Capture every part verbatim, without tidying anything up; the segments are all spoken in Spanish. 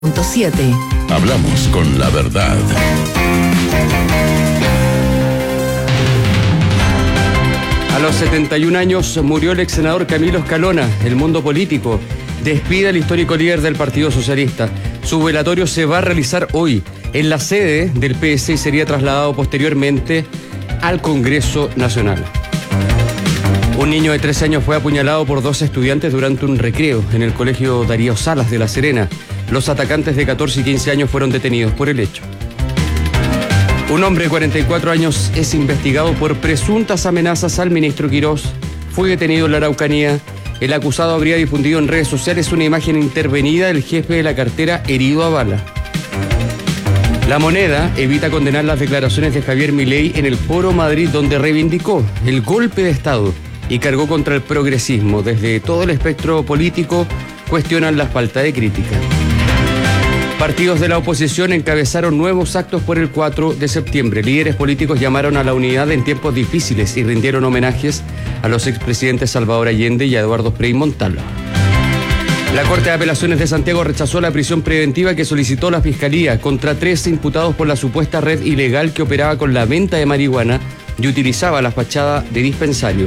Punto siete. Hablamos con la verdad. A los setenta y un años murió el ex senador Camilo Escalona. El mundo político despide al histórico líder del Partido Socialista. Su velatorio se va a realizar hoy en la sede del P S y sería trasladado posteriormente al Congreso Nacional. Un niño de trece años fue apuñalado por dos estudiantes durante un recreo en el Colegio Darío Salas de La Serena. Los atacantes de catorce y quince años fueron detenidos por el hecho. Un hombre de cuarenta y cuatro años es investigado por presuntas amenazas al ministro Quirós. Fue detenido en la Araucanía. El acusado habría difundido en redes sociales una imagen intervenida del jefe de la cartera herido a bala. La Moneda evita condenar las declaraciones de Javier Milei en el Foro Madrid, donde reivindicó el golpe de Estado y cargó contra el progresismo. Desde todo el espectro político cuestionan la falta de crítica. Partidos de la oposición encabezaron nuevos actos por el cuatro de septiembre. Líderes políticos llamaron a la unidad en tiempos difíciles y rindieron homenajes a los expresidentes Salvador Allende y a Eduardo Frei Montalva. La Corte de Apelaciones de Santiago rechazó la prisión preventiva que solicitó la Fiscalía contra tres imputados por la supuesta red ilegal que operaba con la venta de marihuana y utilizaba la fachada de dispensario.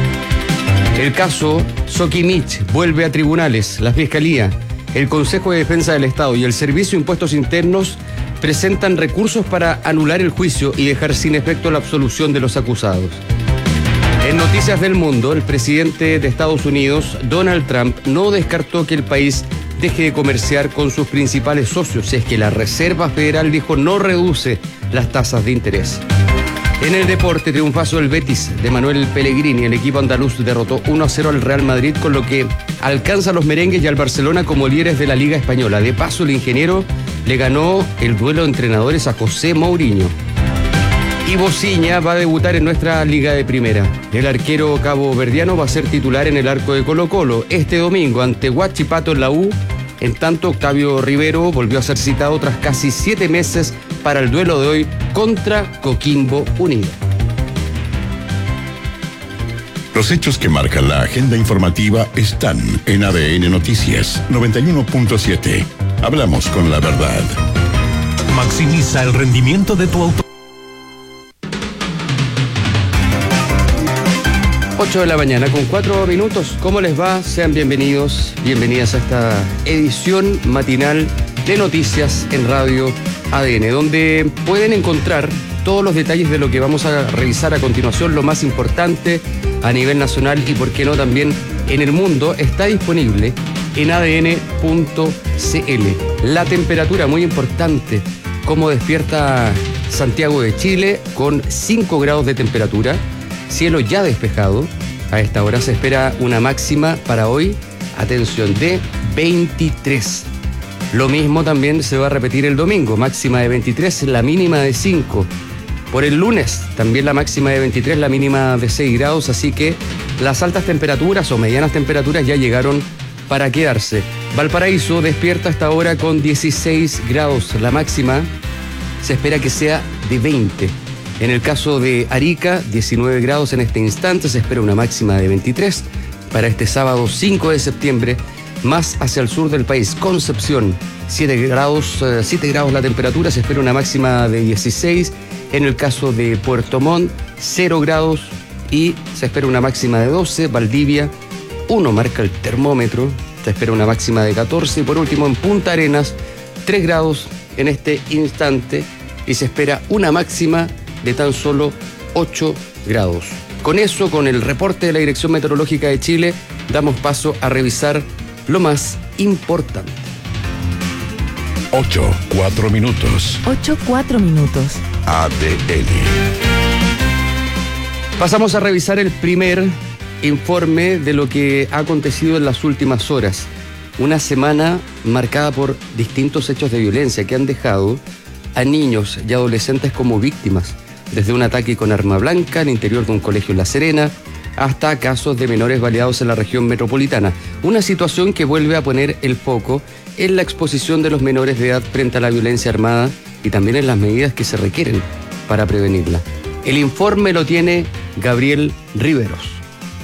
El caso Soquimich vuelve a tribunales. La Fiscalía, el Consejo de Defensa del Estado y el Servicio de Impuestos Internos presentan recursos para anular el juicio y dejar sin efecto la absolución de los acusados. En Noticias del Mundo, el presidente de Estados Unidos, Donald Trump, no descartó que el país deje de comerciar con sus principales socios. Es que la Reserva Federal dijo no reduce las tasas de interés. En el deporte, triunfazo del Betis de Manuel Pellegrini. El equipo andaluz derrotó uno a cero al Real Madrid, con lo que alcanza a los merengues y al Barcelona como líderes de la Liga Española. De paso, el ingeniero le ganó el duelo de entrenadores a José Mourinho. Y Bociña va a debutar en nuestra Liga de Primera. El arquero caboverdiano va a ser titular en el arco de Colo-Colo este domingo ante Huachipato en la U. En tanto, Octavio Rivero volvió a ser citado tras casi siete meses para el duelo de hoy contra Coquimbo Unido. Los hechos que marcan la agenda informativa están en A D N Noticias noventa y uno punto siete. Hablamos con la verdad. Maximiza el rendimiento de tu auto. ocho de la mañana con cuatro minutos. ¿Cómo les va? Sean bienvenidos, bienvenidas a esta edición matinal de Noticias en Radio A D N, donde pueden encontrar todos los detalles de lo que vamos a revisar a continuación, lo más importante a nivel nacional y, por qué no, también en el mundo. Está disponible en A D N punto C L. La temperatura, muy importante, cómo despierta Santiago de Chile con cinco grados de temperatura. Cielo ya despejado. A esta hora se espera una máxima para hoy, atención, de veintitrés. Lo mismo también se va a repetir el domingo, máxima de veintitrés, la mínima de cinco. Por el lunes, también la máxima de veintitrés, la mínima de seis grados, así que las altas temperaturas o medianas temperaturas ya llegaron para quedarse. Valparaíso despierta hasta ahora con dieciséis grados, la máxima se espera que sea de veinte. En el caso de Arica, diecinueve grados en este instante, se espera una máxima de veintitrés. Para este sábado cinco de septiembre, más hacia el sur del país, Concepción, siete grados, siete grados la temperatura, se espera una máxima de dieciséis. En el caso de Puerto Montt, cero grados y se espera una máxima de doce. Valdivia, uno marca el termómetro, se espera una máxima de catorce. Y por último, en Punta Arenas, tres grados en este instante y se espera una máxima de tan solo ocho grados. Con eso, con el reporte de la Dirección Meteorológica de Chile, damos paso a revisar lo más importante. ocho, cuatro minutos. ocho, cuatro minutos. A D N. Pasamos a revisar el primer informe de lo que ha acontecido en las últimas horas. Una semana marcada por distintos hechos de violencia que han dejado a niños y adolescentes como víctimas, desde un ataque con arma blanca al interior de un colegio en La Serena, hasta casos de menores baleados en la región metropolitana. Una situación que vuelve a poner el foco en la exposición de los menores de edad frente a la violencia armada y también en las medidas que se requieren para prevenirla. El informe lo tiene Gabriel Riveros.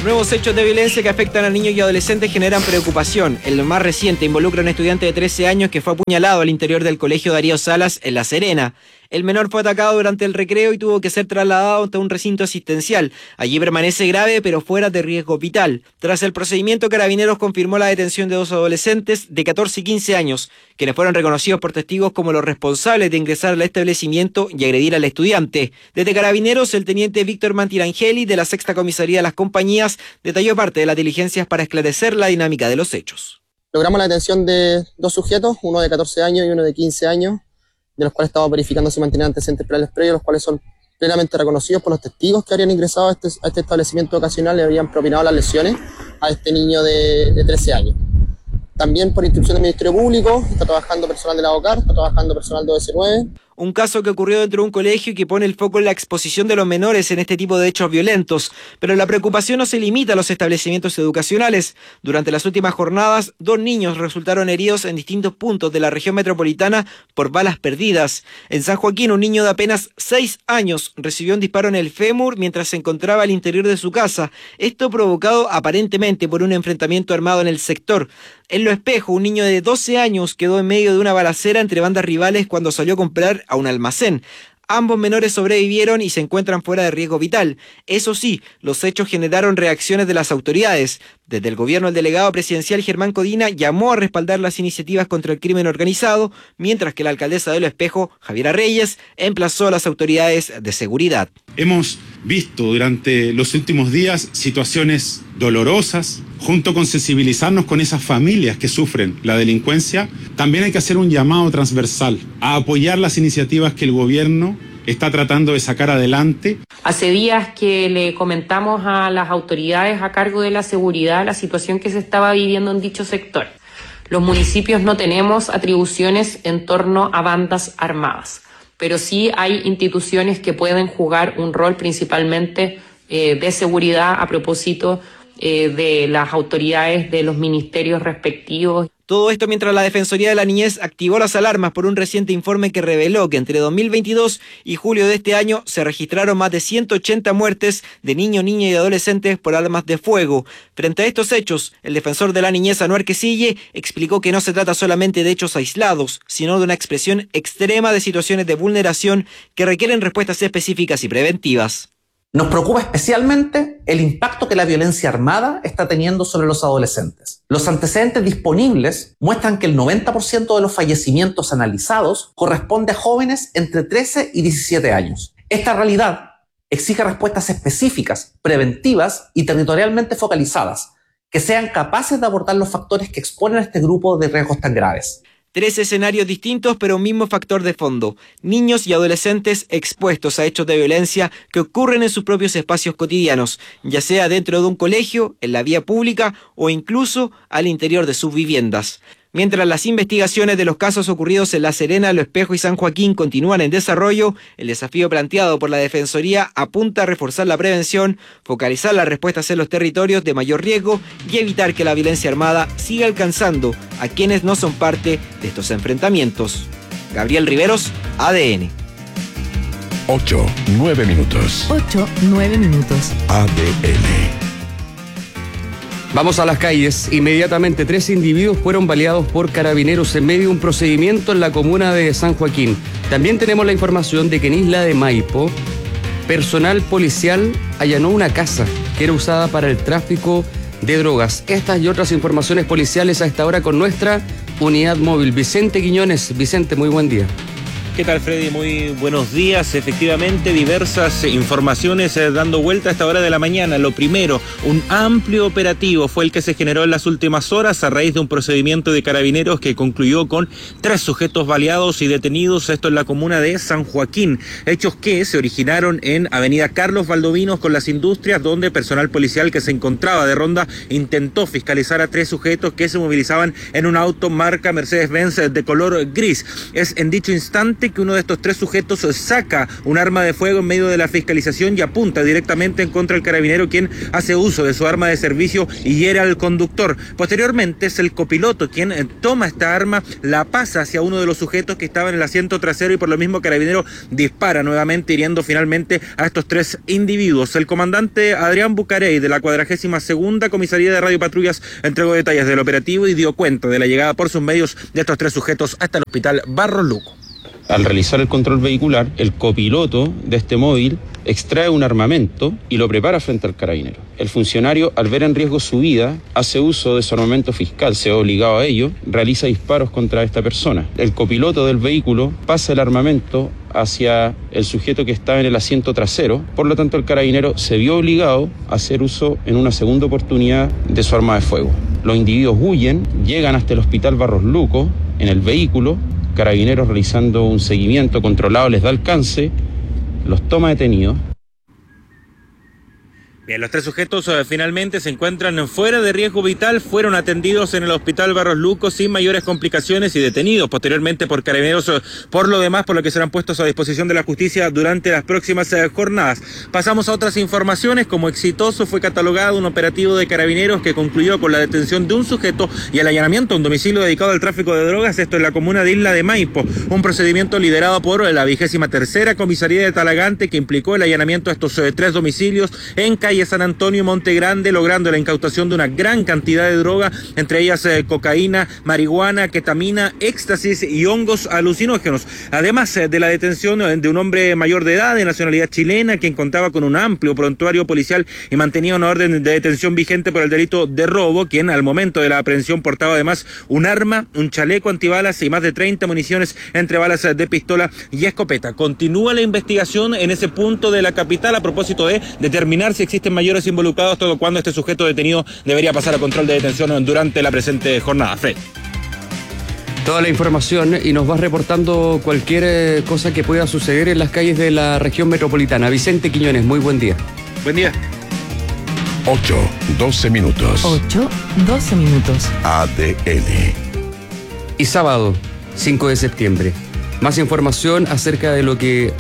Nuevos hechos de violencia que afectan a niños y adolescentes generan preocupación. El más reciente involucra a un estudiante de trece años que fue apuñalado al interior del colegio Darío Salas en La Serena. El menor fue atacado durante el recreo y tuvo que ser trasladado ante un recinto asistencial. Allí permanece grave, pero fuera de riesgo vital. Tras el procedimiento, Carabineros confirmó la detención de dos adolescentes de catorce y quince años, quienes fueron reconocidos por testigos como los responsables de ingresar al establecimiento y agredir al estudiante. Desde Carabineros, el teniente Víctor Mantirangeli, de la Sexta Comisaría de las Compañías, detalló parte de las diligencias para esclarecer la dinámica de los hechos. Logramos la detención de dos sujetos, uno de catorce años y uno de quince años, de los cuales estamos verificando si mantienen antecedentes penales previos, los cuales son plenamente reconocidos por los testigos que habrían ingresado a este, a este establecimiento ocasional y habrían propinado las lesiones a este niño de, de trece años. También por instrucción del Ministerio Público, está trabajando personal de la OCAR, está trabajando personal de O S nueve. Un caso que ocurrió dentro de un colegio y que pone el foco en la exposición de los menores en este tipo de hechos violentos. Pero la preocupación no se limita a los establecimientos educacionales. Durante las últimas jornadas, dos niños resultaron heridos en distintos puntos de la región metropolitana por balas perdidas. En San Joaquín, un niño de apenas seis años recibió un disparo en el fémur mientras se encontraba al interior de su casa. Esto provocado aparentemente por un enfrentamiento armado en el sector. En Lo Espejo, un niño de doce años quedó en medio de una balacera entre bandas rivales cuando salió a comprar a un almacén. Ambos menores sobrevivieron y se encuentran fuera de riesgo vital. Eso sí, los hechos generaron reacciones de las autoridades. Desde el gobierno, el delegado presidencial Germán Codina llamó a respaldar las iniciativas contra el crimen organizado, mientras que la alcaldesa de Lo Espejo, Javiera Reyes, emplazó a las autoridades de seguridad. Hemos visto durante los últimos días situaciones dolorosas. Junto con sensibilizarnos con esas familias que sufren la delincuencia, también hay que hacer un llamado transversal a apoyar las iniciativas que el gobierno está tratando de sacar adelante. Hace días que le comentamos a las autoridades a cargo de la seguridad la situación que se estaba viviendo en dicho sector. Los municipios no tenemos atribuciones en torno a bandas armadas, pero sí hay instituciones que pueden jugar un rol principalmente eh, de seguridad a propósito eh, de las autoridades de los ministerios respectivos. Todo esto mientras la Defensoría de la Niñez activó las alarmas por un reciente informe que reveló que entre dos mil veintidós y julio de este año se registraron más de ciento ochenta muertes de niños, niñas y adolescentes por armas de fuego. Frente a estos hechos, el defensor de la niñez, Anuar Quesille, explicó que no se trata solamente de hechos aislados, sino de una expresión extrema de situaciones de vulneración que requieren respuestas específicas y preventivas. Nos preocupa especialmente el impacto que la violencia armada está teniendo sobre los adolescentes. Los antecedentes disponibles muestran que el noventa por ciento de los fallecimientos analizados corresponde a jóvenes entre trece y diecisiete años. Esta realidad exige respuestas específicas, preventivas y territorialmente focalizadas, que sean capaces de abordar los factores que exponen a este grupo de riesgos tan graves. Tres escenarios distintos, pero un mismo factor de fondo. Niños y adolescentes expuestos a hechos de violencia que ocurren en sus propios espacios cotidianos, ya sea dentro de un colegio, en la vía pública o incluso al interior de sus viviendas. Mientras las investigaciones de los casos ocurridos en La Serena, Lo Espejo y San Joaquín continúan en desarrollo, el desafío planteado por la Defensoría apunta a reforzar la prevención, focalizar las respuestas en los territorios de mayor riesgo y evitar que la violencia armada siga alcanzando a quienes no son parte de estos enfrentamientos. Gabriel Riveros, A D N. ocho, nueve minutos. ocho, nueve minutos. A D N. Vamos a las calles. Inmediatamente tres individuos fueron baleados por Carabineros en medio de un procedimiento en la comuna de San Joaquín. También tenemos la información de que en Isla de Maipo, personal policial allanó una casa que era usada para el tráfico de drogas. Estas y otras informaciones policiales a esta hora con nuestra unidad móvil. Vicente Quiñones. Vicente, muy buen día. ¿Qué tal, Freddy? Muy buenos días. Efectivamente, diversas informaciones eh, dando vuelta a esta hora de la mañana. Lo primero, un amplio operativo fue el que se generó en las últimas horas a raíz de un procedimiento de Carabineros que concluyó con tres sujetos baleados y detenidos, esto en la comuna de San Joaquín. Hechos que se originaron en Avenida Carlos Valdovinos con las Industrias, donde personal policial que se encontraba de ronda intentó fiscalizar a tres sujetos que se movilizaban en un auto marca Mercedes-Benz de color gris. Es en dicho instante importante que uno de estos tres sujetos saca un arma de fuego en medio de la fiscalización y apunta directamente en contra del carabinero, quien hace uso de su arma de servicio y hiere al conductor. Posteriormente es el copiloto quien eh, toma esta arma, la pasa hacia uno de los sujetos que estaba en el asiento trasero y por lo mismo carabinero dispara nuevamente, hiriendo finalmente a estos tres individuos. El comandante Adrián Bucarey de la cuadragésima segunda Comisaría de Radio Patrullas entregó detalles del operativo y dio cuenta de la llegada por sus medios de estos tres sujetos hasta el hospital Barros Luco. Al realizar el control vehicular, el copiloto de este móvil extrae un armamento y lo prepara frente al carabinero. El funcionario, al ver en riesgo su vida, hace uso de su armamento fiscal, se ve obligado a ello, realiza disparos contra esta persona. El copiloto del vehículo pasa el armamento hacia el sujeto que estaba en el asiento trasero, por lo tanto el carabinero se vio obligado a hacer uso en una segunda oportunidad de su arma de fuego. Los individuos huyen, llegan hasta el hospital Barros Luco en el vehículo. Carabineros, realizando un seguimiento controlado, les da alcance, los toma detenidos. Bien, los tres sujetos uh, finalmente se encuentran fuera de riesgo vital, fueron atendidos en el hospital Barros Luco sin mayores complicaciones y detenidos posteriormente por carabineros, uh, por lo demás, por lo que serán puestos a disposición de la justicia durante las próximas uh, jornadas. Pasamos a otras informaciones. Como exitoso fue catalogado un operativo de carabineros que concluyó con la detención de un sujeto y el allanamiento a un domicilio dedicado al tráfico de drogas, esto en la comuna de Isla de Maipo, un procedimiento liderado por la vigésima tercera Comisaría de Talagante que implicó el allanamiento a estos uh, tres domicilios en calle San Antonio y Monte Grande, logrando la incautación de una gran cantidad de droga, entre ellas eh, cocaína, marihuana, ketamina, éxtasis y hongos alucinógenos. Además eh, de la detención eh, de un hombre mayor de edad de nacionalidad chilena, quien contaba con un amplio prontuario policial y mantenía una orden de detención vigente por el delito de robo, quien al momento de la aprehensión portaba además un arma, un chaleco antibalas y más de treinta municiones entre balas eh, de pistola y escopeta. Continúa la investigación en ese punto de la capital a propósito de determinar si existe mayores involucrados, todo cuando este sujeto detenido debería pasar a control de detención durante la presente jornada. Fred. Toda la información y nos vas reportando cualquier cosa que pueda suceder en las calles de la región metropolitana. Vicente Quiñones, muy buen día. Buen día. ocho, doce minutos. ocho, doce minutos. A D N. Y sábado, cinco de septiembre. Más información acerca de lo que...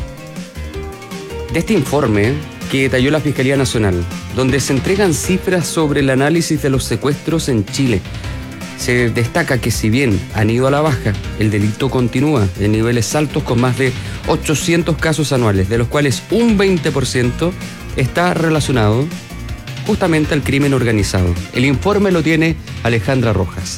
de este informe que detalló la Fiscalía Nacional, donde se entregan cifras sobre el análisis de los secuestros en Chile. Se destaca que si bien han ido a la baja, el delito continúa en niveles altos con más de ochocientos casos anuales, de los cuales un veinte por ciento está relacionado justamente al crimen organizado. El informe lo tiene Alejandra Rojas.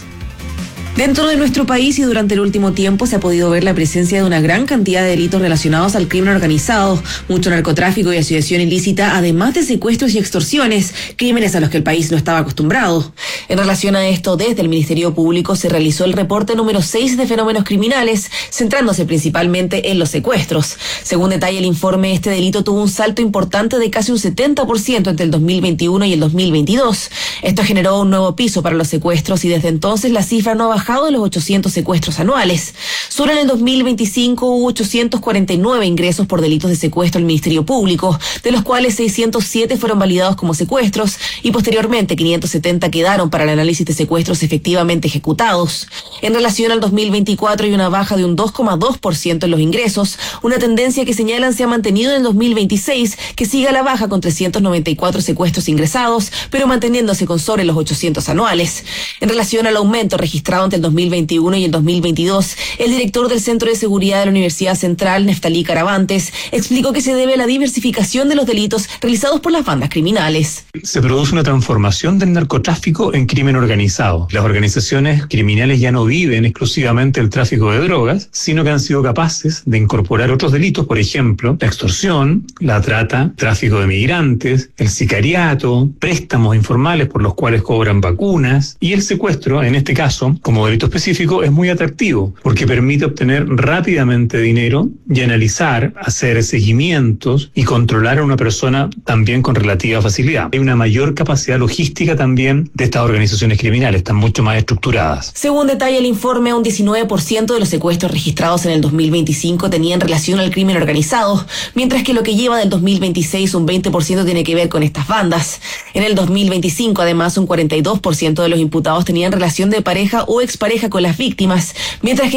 Dentro de nuestro país y durante el último tiempo se ha podido ver la presencia de una gran cantidad de delitos relacionados al crimen organizado, mucho narcotráfico y asociación ilícita, además de secuestros y extorsiones, crímenes a los que el país no estaba acostumbrado. En relación a esto, desde el Ministerio Público se realizó el reporte número seis de fenómenos criminales, centrándose principalmente en los secuestros. Según detalla el informe, este delito tuvo un salto importante de casi un setenta por ciento entre el dos mil veintiuno y el dos mil veintidós. Esto generó un nuevo piso para los secuestros y desde entonces la cifra no ha bajado de los ochocientos secuestros anuales. Solo en el dos mil veinticinco hubo ochocientos cuarenta y nueve ingresos por delitos de secuestro al Ministerio Público, de los cuales seiscientos siete fueron validados como secuestros y posteriormente quinientos setenta quedaron para el análisis de secuestros efectivamente ejecutados. En relación al dos mil veinticuatro hay una baja de un dos coma dos por ciento en los ingresos, una tendencia que señalan se ha mantenido en el dos mil veintiséis, que sigue a la baja con trescientos noventa y cuatro secuestros ingresados, pero manteniéndose con sobre los ochocientos anuales. En relación al aumento registrado entre el dos mil veintiuno y el dos mil veintidós, el director del Centro de Seguridad de la Universidad Central, Neftalí Caravantes, explicó que se debe a la diversificación de los delitos realizados por las bandas criminales. Se produce una transformación del narcotráfico en crimen organizado. Las organizaciones criminales ya no viven exclusivamente el tráfico de drogas, sino que han sido capaces de incorporar otros delitos, por ejemplo, la extorsión, la trata, tráfico de migrantes, el sicariato, préstamos informales por los cuales cobran vacunas y el secuestro, en este caso, como delito específico, es muy atractivo porque permite obtener rápidamente dinero y analizar, hacer seguimientos y controlar a una persona también con relativa facilidad. Hay una mayor capacidad logística también de estas organizaciones criminales, están mucho más estructuradas. Según detalla el informe, un diecinueve por ciento de los secuestros registrados en el dos mil veinticinco tenían relación al crimen organizado, mientras que lo que lleva del dos mil veintiséis un veinte por ciento tiene que ver con estas bandas. En el dos mil veinticinco, además, un cuarenta y dos por ciento de los imputados tenían relación de pareja o expareja con las víctimas, mientras que en el dos mil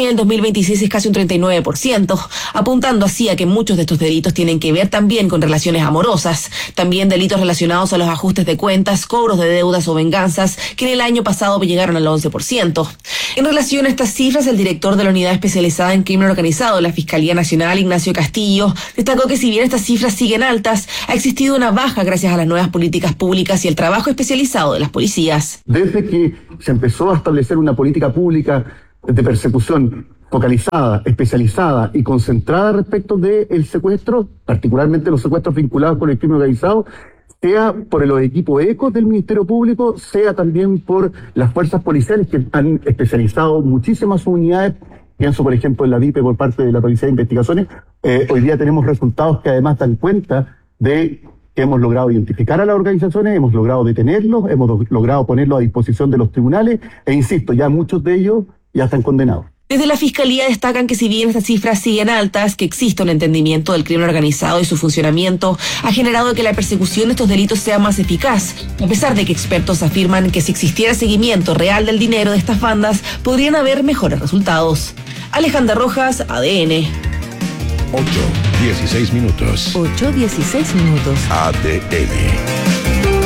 veintiséis es casi un treinta y nueve por ciento, apuntando así a que muchos de estos delitos tienen que ver también con relaciones amorosas, también delitos relacionados a los ajustes de cuentas, cobros de deudas o venganzas, que en el año pasado llegaron al once por ciento. En relación a estas cifras, el director de la Unidad Especializada en Crimen Organizado de la Fiscalía Nacional, Ignacio Castillo, destacó que si bien estas cifras siguen altas, ha existido una baja gracias a las nuevas políticas públicas y el trabajo especializado de las policías. Desde que se empezó a establecer una política pública de persecución focalizada, especializada y concentrada respecto del secuestro, particularmente los secuestros vinculados con el crimen organizado, sea por los equipos ECO del Ministerio Público, sea también por las fuerzas policiales que han especializado muchísimas unidades. Pienso, por ejemplo, en la D I P E por parte de la Policía de Investigaciones. Eh, hoy día tenemos resultados que además dan cuenta de que hemos logrado identificar a las organizaciones, hemos logrado detenerlos, hemos do- logrado ponerlos a disposición de los tribunales, e insisto, ya muchos de ellos ya están condenados. Desde la Fiscalía destacan que si bien estas cifras siguen altas, que existe un entendimiento del crimen organizado y su funcionamiento ha generado que la persecución de estos delitos sea más eficaz, a pesar de que expertos afirman que si existiera seguimiento real del dinero de estas bandas, podrían haber mejores resultados. Alejandra Rojas, A D N. ocho, dieciséis minutos. ocho, dieciséis minutos. A D N.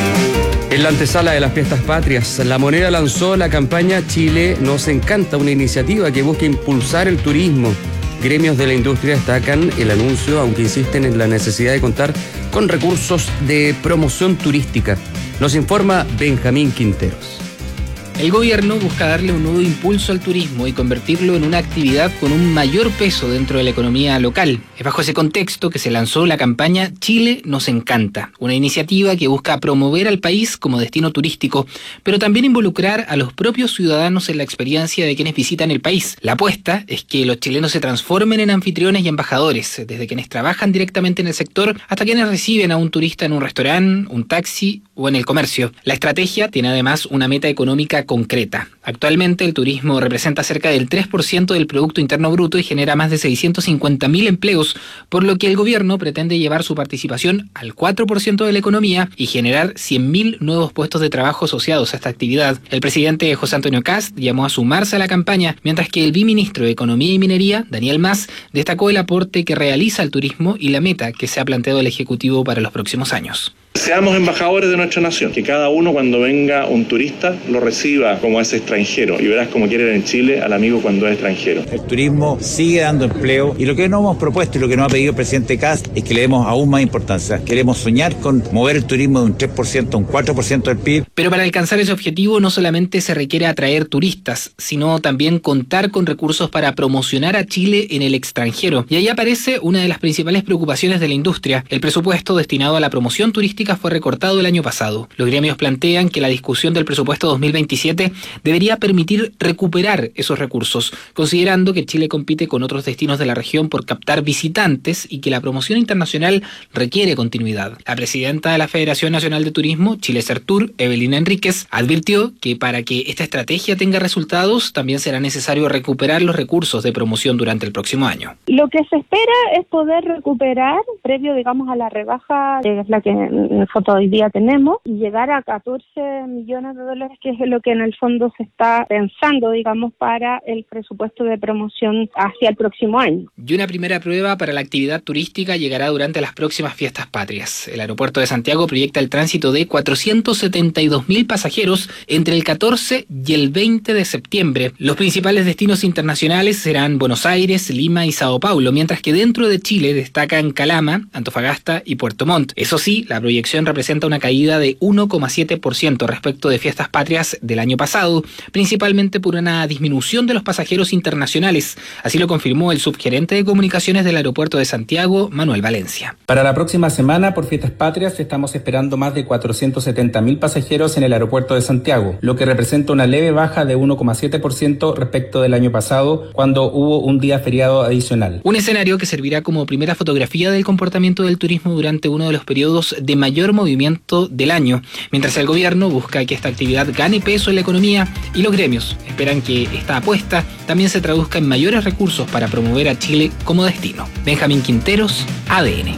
En la antesala de las fiestas patrias, La Moneda lanzó la campaña Chile nos encanta, una iniciativa que busca impulsar el turismo. Gremios de la industria destacan el anuncio, aunque insisten en la necesidad de contar con recursos de promoción turística. Nos informa Benjamín Quinteros. El gobierno busca darle un nuevo impulso al turismo y convertirlo en una actividad con un mayor peso dentro de la economía local. Es bajo ese contexto que se lanzó la campaña Chile nos encanta, una iniciativa que busca promover al país como destino turístico, pero también involucrar a los propios ciudadanos en la experiencia de quienes visitan el país. La apuesta es que los chilenos se transformen en anfitriones y embajadores, desde quienes trabajan directamente en el sector hasta quienes reciben a un turista en un restaurante, un taxi o en el comercio. La estrategia tiene además una meta económica concreta. Actualmente el turismo representa cerca del tres por ciento del Producto Interno Bruto y genera más de seiscientos cincuenta mil empleos, por lo que el gobierno pretende llevar su participación al cuatro por ciento de la economía y generar cien mil nuevos puestos de trabajo asociados a esta actividad. El presidente José Antonio Kast llamó a sumarse a la campaña, mientras que el viceministro de Economía y Minería, Daniel Mas, destacó el aporte que realiza el turismo y la meta que se ha planteado el Ejecutivo para los próximos años. Seamos embajadores de nuestra nación, que cada uno cuando venga un turista lo reciba como es extranjero y verás como quieren en Chile al amigo cuando es extranjero. El turismo sigue dando empleo y lo que nos hemos propuesto y lo que nos ha pedido el presidente Kast es que le demos aún más importancia. Queremos soñar con mover el turismo de un tres por ciento a un cuatro por ciento del P I B. Pero para alcanzar ese objetivo no solamente se requiere atraer turistas, sino también contar con recursos para promocionar a Chile en el extranjero. Y ahí aparece una de las principales preocupaciones de la industria. El presupuesto destinado a la promoción turística fue recortado el año pasado. Los gremios plantean que la discusión del presupuesto dos mil veintisiete debería permitir recuperar esos recursos, considerando que Chile compite con otros destinos de la región por captar visitantes y que la promoción internacional requiere continuidad. La presidenta de la Federación Nacional de Turismo, Chile Sertur, Evelina Enríquez, advirtió que para que esta estrategia tenga resultados, también será necesario recuperar los recursos de promoción durante el próximo año. Lo que se espera es poder recuperar, previo, digamos, a la rebaja, que es la que en el fondo hoy día tenemos, y llegar a catorce millones de dólares, que es lo que en el fondo se está pensando, digamos, para el presupuesto de promoción hacia el próximo año. Y una primera prueba para la actividad turística llegará durante las próximas fiestas patrias. El aeropuerto de Santiago proyecta el tránsito de cuatrocientos setenta y dos mil pasajeros entre el catorce y el veinte de septiembre. Los principales destinos internacionales serán Buenos Aires, Lima y Sao Paulo, mientras que dentro de Chile destacan Calama, Antofagasta y Puerto Montt. Eso sí, la proyección representa una caída de uno coma siete por ciento respecto de fiestas patrias del año pasado, principalmente por una disminución de los pasajeros internacionales. Así lo confirmó el subgerente de comunicaciones del aeropuerto de Santiago, Manuel Valencia. Para la próxima semana, por fiestas patrias, estamos esperando más de cuatrocientos setenta mil pasajeros en el aeropuerto de Santiago, lo que representa una leve baja de uno coma siete por ciento respecto del año pasado, cuando hubo un día feriado adicional. Un escenario que servirá como primera fotografía del comportamiento del turismo durante uno de los periodos de mayor movimiento del año, mientras el gobierno busca que esta actividad gane peso en la economía y los gremios esperan que esta apuesta también se traduzca en mayores recursos para promover a Chile como destino. Benjamín Quinteros, A D N.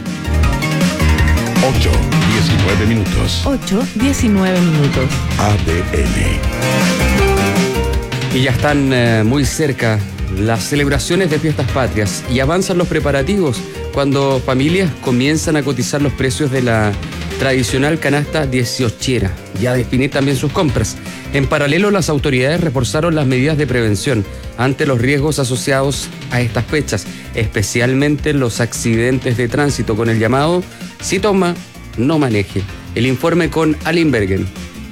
ocho, diecinueve minutos. ocho, diecinueve minutos. A D N. Y ya están eh, muy cerca las celebraciones de fiestas patrias y avanzan los preparativos cuando familias comienzan a cotizar los precios de la tradicional canasta dieciochera y a definir también sus compras. En paralelo, las autoridades reforzaron las medidas de prevención ante los riesgos asociados a estas fechas, especialmente los accidentes de tránsito, con el llamado "si toma, no maneje". El informe con Aline Bergen.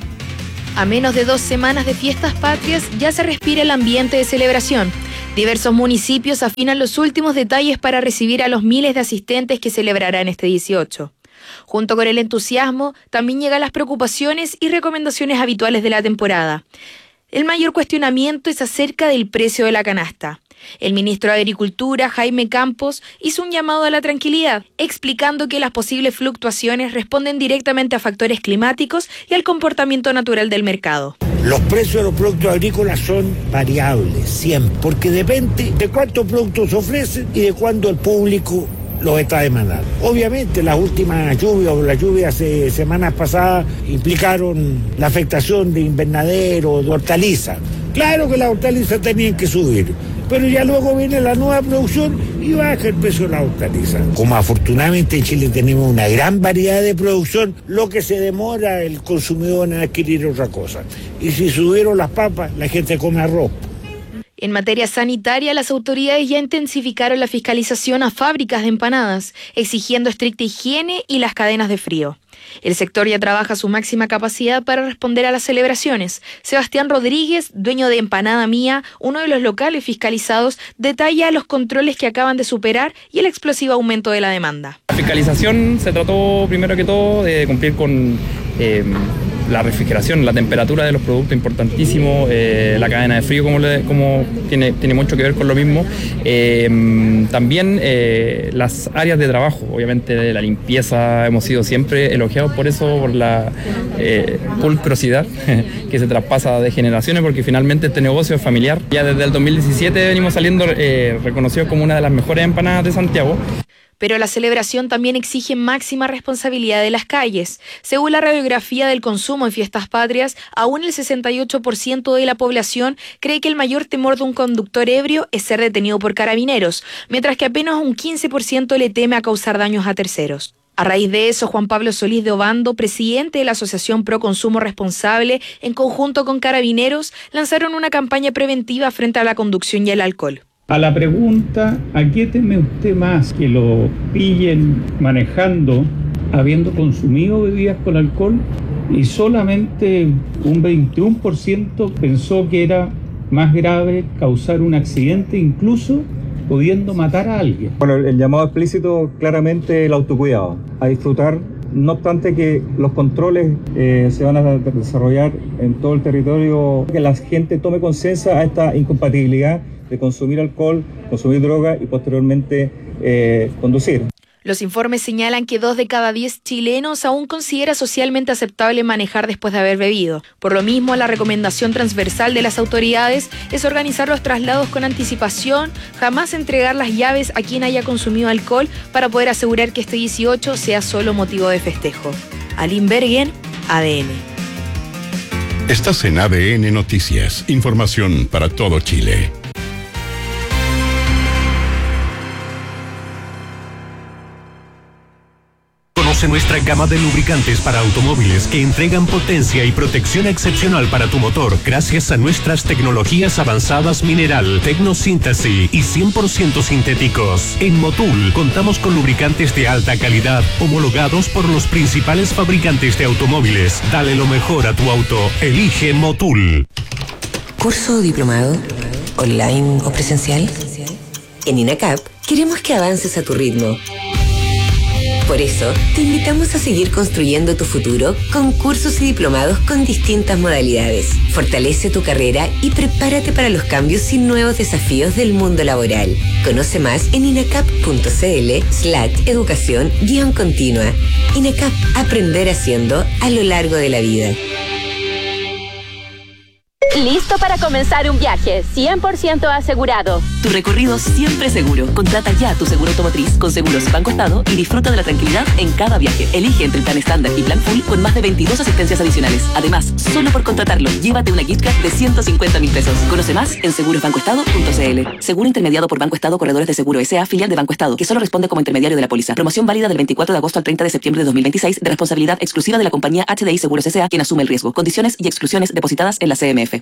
A menos de dos semanas de fiestas patrias ya se respira el ambiente de celebración. Diversos municipios afinan los últimos detalles para recibir a los miles de asistentes que celebrarán este dieciocho. Junto con el entusiasmo, también llegan las preocupaciones y recomendaciones habituales de la temporada. El mayor cuestionamiento es acerca del precio de la canasta. El ministro de Agricultura, Jaime Campos, hizo un llamado a la tranquilidad, explicando que las posibles fluctuaciones responden directamente a factores climáticos y al comportamiento natural del mercado. Los precios de los productos agrícolas son variables, siempre, porque depende de cuántos productos ofrecen y de cuándo el público los está demandando. Obviamente las últimas lluvias o las lluvias de semanas pasadas implicaron la afectación de invernaderos, de hortalizas. Claro que las hortalizas tenían que subir, pero ya luego viene la nueva producción y baja el precio de la hortaliza. Como afortunadamente en Chile tenemos una gran variedad de producción, lo que se demora el consumidor en adquirir otra cosa. Y si subieron las papas, la gente come arroz. En materia sanitaria, las autoridades ya intensificaron la fiscalización a fábricas de empanadas, exigiendo estricta higiene y las cadenas de frío. El sector ya trabaja a su máxima capacidad para responder a las celebraciones. Sebastián Rodríguez, dueño de Empanada Mía, uno de los locales fiscalizados, detalla los controles que acaban de superar y el explosivo aumento de la demanda. La fiscalización se trató primero que todo de cumplir con eh, la refrigeración, la temperatura de los productos, importantísimo, eh, la cadena de frío como, le, como tiene, tiene mucho que ver con lo mismo, eh, también eh, las áreas de trabajo, obviamente la limpieza, hemos sido siempre elogiados por eso, por la eh, pulcrosidad que se traspasa de generaciones, porque finalmente este negocio es familiar. Ya desde el dos mil diecisiete venimos saliendo eh, reconocidos como una de las mejores empanadas de Santiago. Pero la celebración también exige máxima responsabilidad de las calles. Según la radiografía del consumo en fiestas patrias, aún el sesenta y ocho por ciento de la población cree que el mayor temor de un conductor ebrio es ser detenido por carabineros, mientras que apenas un quince por ciento le teme a causar daños a terceros. A raíz de eso, Juan Pablo Solís de Obando, presidente de la Asociación Pro Consumo Responsable, en conjunto con Carabineros, lanzaron una campaña preventiva frente a la conducción y el alcohol. A la pregunta, ¿a qué teme usted más? ¿Que lo pillen manejando habiendo consumido bebidas con alcohol? Y solamente un veintiuno por ciento pensó que era más grave causar un accidente, incluso pudiendo matar a alguien. Bueno, el llamado explícito claramente el autocuidado, a disfrutar, no obstante que los controles eh, se van a desarrollar en todo el territorio, que la gente tome conciencia a esta incompatibilidad de consumir alcohol, consumir droga y posteriormente eh, conducir. Los informes señalan que dos de cada diez chilenos aún considera socialmente aceptable manejar después de haber bebido. Por lo mismo, la recomendación transversal de las autoridades es organizar los traslados con anticipación, jamás entregar las llaves a quien haya consumido alcohol para poder asegurar que este dieciocho sea solo motivo de festejo. Aline Bergen, A D N. Estás en A D N Noticias, información para todo Chile. Conoce nuestra gama de lubricantes para automóviles que entregan potencia y protección excepcional para tu motor gracias a nuestras tecnologías avanzadas mineral, tecnosíntesis y cien por ciento sintéticos. En Motul contamos con lubricantes de alta calidad homologados por los principales fabricantes de automóviles. Dale lo mejor a tu auto. Elige Motul. ¿Curso o diplomado? ¿Online o presencial? En INACAP queremos que avances a tu ritmo. Por eso, te invitamos a seguir construyendo tu futuro con cursos y diplomados con distintas modalidades. Fortalece tu carrera y prepárate para los cambios y nuevos desafíos del mundo laboral. Conoce más en inacap.cl slash educación guión continua. INACAP, aprender haciendo a lo largo de la vida. ¿Listo listo para comenzar un viaje, cien por ciento asegurado. Tu recorrido siempre seguro. Contrata ya tu seguro automotriz con Seguros Banco Estado y disfruta de la tranquilidad en cada viaje. Elige entre el plan estándar y plan full con más de veintidós asistencias adicionales. Además, solo por contratarlo, llévate una gift card de ciento cincuenta mil pesos. Conoce más en seguros banco estado punto c l. Seguro intermediado por Banco Estado Corredores de Seguro S A, filial de Banco Estado, que solo responde como intermediario de la póliza. Promoción válida del veinticuatro de agosto al treinta de septiembre de dos mil veintiséis, de responsabilidad exclusiva de la compañía H D I Seguros S A, quien asume el riesgo. Condiciones y exclusiones depositadas en la C M F.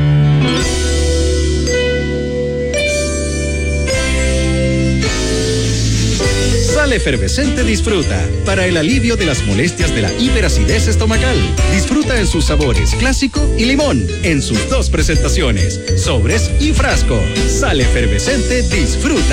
Sal Efervescente Disfruta, para el alivio de las molestias de la hiperacidez estomacal. Disfruta en sus sabores clásico y limón, en sus dos presentaciones, sobres y frasco. Sal Efervescente Disfruta.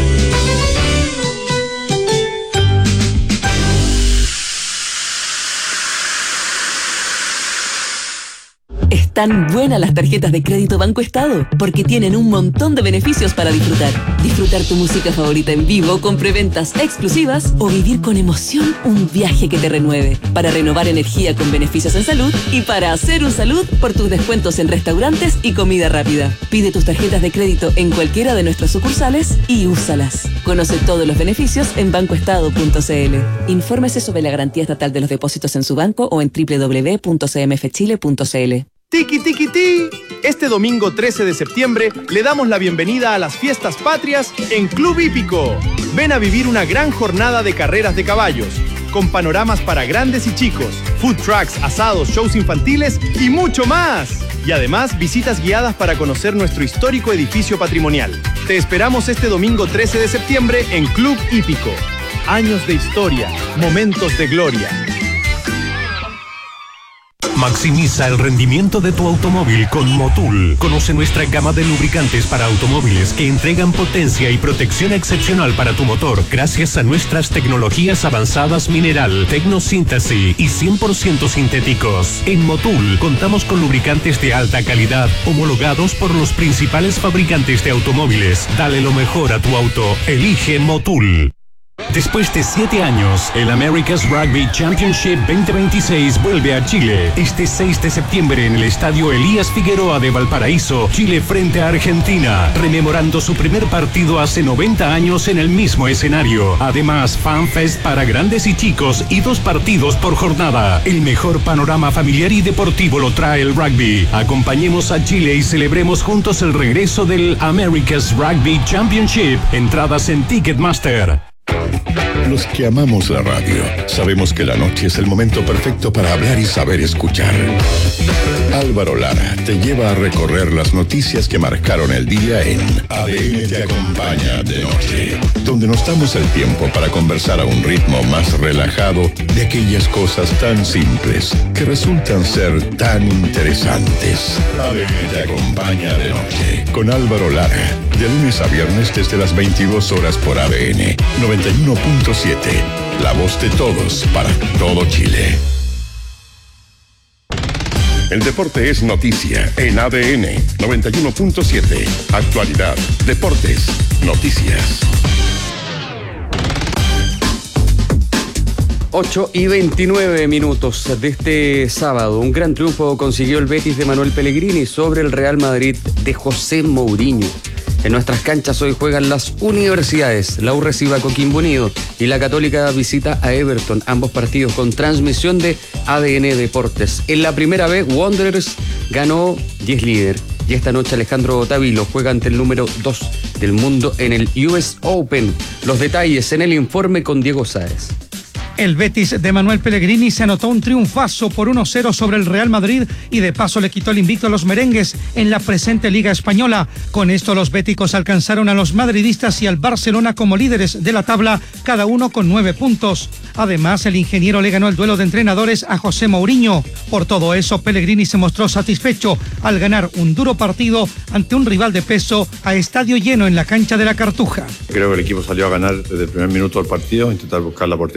Están buenas las tarjetas de crédito Banco Estado, porque tienen un montón de beneficios para disfrutar. Disfrutar tu música favorita en vivo con preventas exclusivas o vivir con emoción un viaje que te renueve. Para renovar energía con beneficios en salud y para hacer un salud por tus descuentos en restaurantes y comida rápida. Pide tus tarjetas de crédito en cualquiera de nuestras sucursales y úsalas. Conoce todos los beneficios en banco estado punto c l. Infórmese sobre la garantía estatal de los depósitos en su banco o en doble u doble u doble u punto c m f chile punto c l. Tiki Tiki Ti. Este domingo trece de septiembre le damos la bienvenida a las fiestas patrias en Club Hípico. Ven a vivir una gran jornada de carreras de caballos, con panoramas para grandes y chicos, food trucks, asados, shows infantiles y mucho más. Y además visitas guiadas para conocer nuestro histórico edificio patrimonial. Te esperamos este domingo trece de septiembre en Club Hípico. Años de historia, momentos de gloria. Maximiza el rendimiento de tu automóvil con Motul. Conoce nuestra gama de lubricantes para automóviles que entregan potencia y protección excepcional para tu motor gracias a nuestras tecnologías avanzadas mineral, tecnosíntesis y cien por ciento sintéticos. En Motul contamos con lubricantes de alta calidad homologados por los principales fabricantes de automóviles. Dale lo mejor a tu auto. Elige Motul. Después de siete años, el America's Rugby Championship veinte veintiséis vuelve a Chile. Este seis de septiembre en el estadio Elías Figueroa de Valparaíso, Chile frente a Argentina, rememorando su primer partido hace noventa años en el mismo escenario. Además, FanFest para grandes y chicos y dos partidos por jornada. El mejor panorama familiar y deportivo lo trae el rugby. Acompañemos a Chile y celebremos juntos el regreso del America's Rugby Championship. Entradas en Ticketmaster. Los que amamos la radio sabemos que la noche es el momento perfecto para hablar y saber escuchar. Álvaro Lara te lleva a recorrer las noticias que marcaron el día en A D N Te Acompaña de Noche, donde nos damos el tiempo para conversar a un ritmo más relajado de aquellas cosas tan simples que resultan ser tan interesantes. A D N Te Acompaña de Noche con Álvaro Lara, de lunes a viernes desde las veintidós horas por A D N noventa y uno punto siete, la voz de todos para todo Chile. El deporte es noticia en A D N noventa y uno punto siete. Actualidad, deportes, noticias. ocho y veintinueve minutos de este sábado. Un gran triunfo consiguió el Betis de Manuel Pellegrini sobre el Real Madrid de José Mourinho. En nuestras canchas hoy juegan las universidades. La U recibe a Coquimbo Unido y la Católica visita a Everton. Ambos partidos con transmisión de A D N Deportes. En la primera vez, Wanderers ganó y es líder. Y esta noche Alejandro Tavilo juega ante el número dos del mundo en el U S Open. Los detalles en el informe con Diego Sáez. El Betis de Manuel Pellegrini se anotó un triunfazo por uno cero sobre el Real Madrid y de paso le quitó el invicto a los merengues en la presente Liga Española. Con esto los béticos alcanzaron a los madridistas y al Barcelona como líderes de la tabla, cada uno con nueve puntos. Además, el ingeniero le ganó el duelo de entrenadores a José Mourinho. Por todo eso, Pellegrini se mostró satisfecho al ganar un duro partido ante un rival de peso a estadio lleno en la cancha de la Cartuja. Creo que el equipo salió a ganar desde el primer minuto del partido, intentar buscar la portería contraria.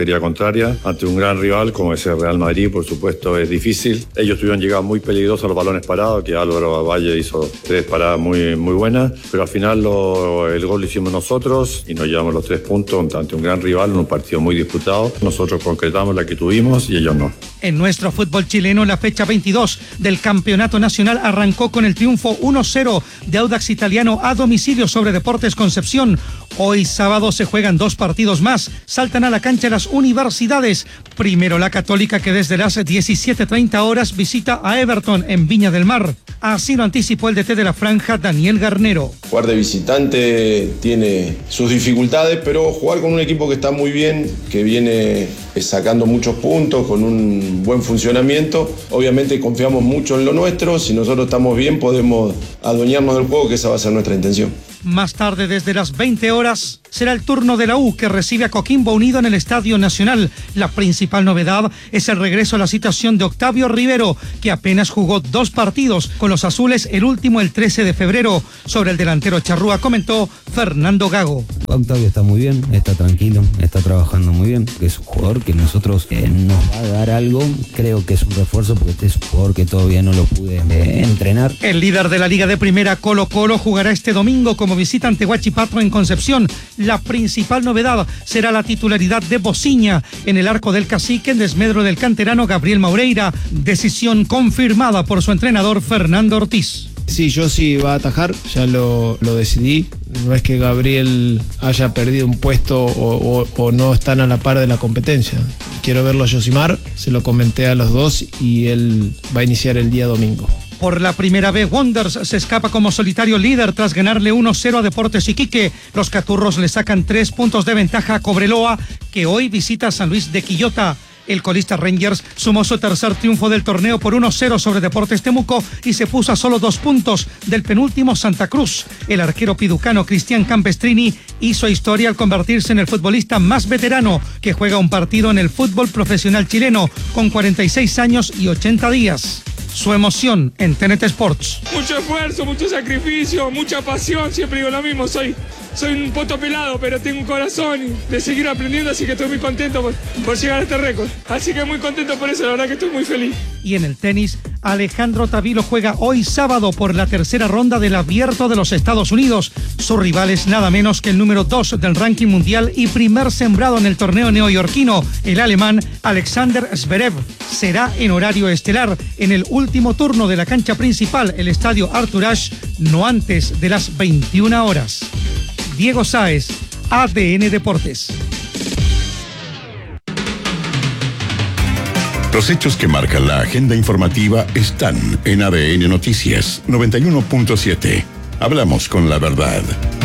contraria ante un gran rival como es el Real Madrid, por supuesto es difícil. Ellos tuvieron llegado muy peligrosos a los balones parados, que Álvaro Valle hizo tres paradas muy, muy buenas, pero al final lo, el gol lo hicimos nosotros y nos llevamos los tres puntos ante un gran rival en un partido muy disputado. Nosotros concretamos la que tuvimos y ellos no. En nuestro fútbol chileno, la fecha veintidós del Campeonato Nacional arrancó con el triunfo uno cero de Audax Italiano a domicilio sobre Deportes Concepción. Hoy sábado se juegan dos partidos más. Saltan a la cancha las universidades. Primero la Católica, que desde las diecisiete treinta horas visita a Everton en Viña del Mar. Así lo anticipó el D T de la franja, Daniel Garnero. Jugar de visitante tiene sus dificultades, pero jugar con un equipo que está muy bien, que viene sacando muchos puntos, con un buen funcionamiento. Obviamente confiamos mucho en lo nuestro. Si nosotros estamos bien, podemos adueñarnos del juego, que esa va a ser nuestra intención. Más tarde, desde las veinte horas, será el turno de la U, que recibe a Coquimbo Unido en el Estadio Nacional. La principal novedad es el regreso a la citación de Octavio Rivero, que apenas jugó dos partidos con los azules, el último el trece de febrero. Sobre el delantero charrúa comentó Fernando Gago. Octavio está muy bien, está tranquilo, está trabajando muy bien. Es un jugador que nosotros eh, nos va a dar algo. Creo que es un refuerzo porque este es un jugador que todavía no lo pude eh, entrenar. El líder de la Liga de Primera, Colo Colo, jugará este domingo como visita ante Huachipato en Concepción. La principal novedad será la titularidad de Bociña en el arco del Cacique en desmedro del canterano Gabriel Maureira, decisión confirmada por su entrenador Fernando Ortiz. Sí, yo sí va a atajar, ya lo, lo decidí. No es que Gabriel haya perdido un puesto o, o, o no están a la par de la competencia. Quiero verlo a Yosimar, se lo comenté a los dos y él va a iniciar el día domingo. Por la primera vez, Wonders se escapa como solitario líder tras ganarle uno cero a Deportes Iquique. Los caturros le sacan tres puntos de ventaja a Cobreloa, que hoy visita a San Luis de Quillota. El colista Rangers sumó su tercer triunfo del torneo por uno cero sobre Deportes Temuco y se puso a solo dos puntos del penúltimo Santa Cruz. El arquero piducano Cristian Campestrini hizo historia al convertirse en el futbolista más veterano que juega un partido en el fútbol profesional chileno, con cuarenta y seis años y ochenta días. Su emoción en T N T Sports. Mucho esfuerzo, mucho sacrificio, mucha pasión. Siempre digo lo mismo, soy, soy un poto pelado, pero tengo un corazón de seguir aprendiendo, así que estoy muy contento por, por llegar a este récord. Así que muy contento por eso, la verdad que estoy muy feliz. Y en el tenis, Alejandro Tavilo juega hoy sábado por la tercera ronda del Abierto de los Estados Unidos. Su rival es nada menos que el número dos del ranking mundial y primer sembrado en el torneo neoyorquino, el alemán Alexander Zverev. Será en horario estelar en el último turno de la cancha principal, el estadio Arthur Ashe, no antes de las veintiuna horas. Diego Sáez, A D N Deportes. Los hechos que marcan la agenda informativa están en A D N Noticias noventa y uno punto siete. Hablamos con la verdad.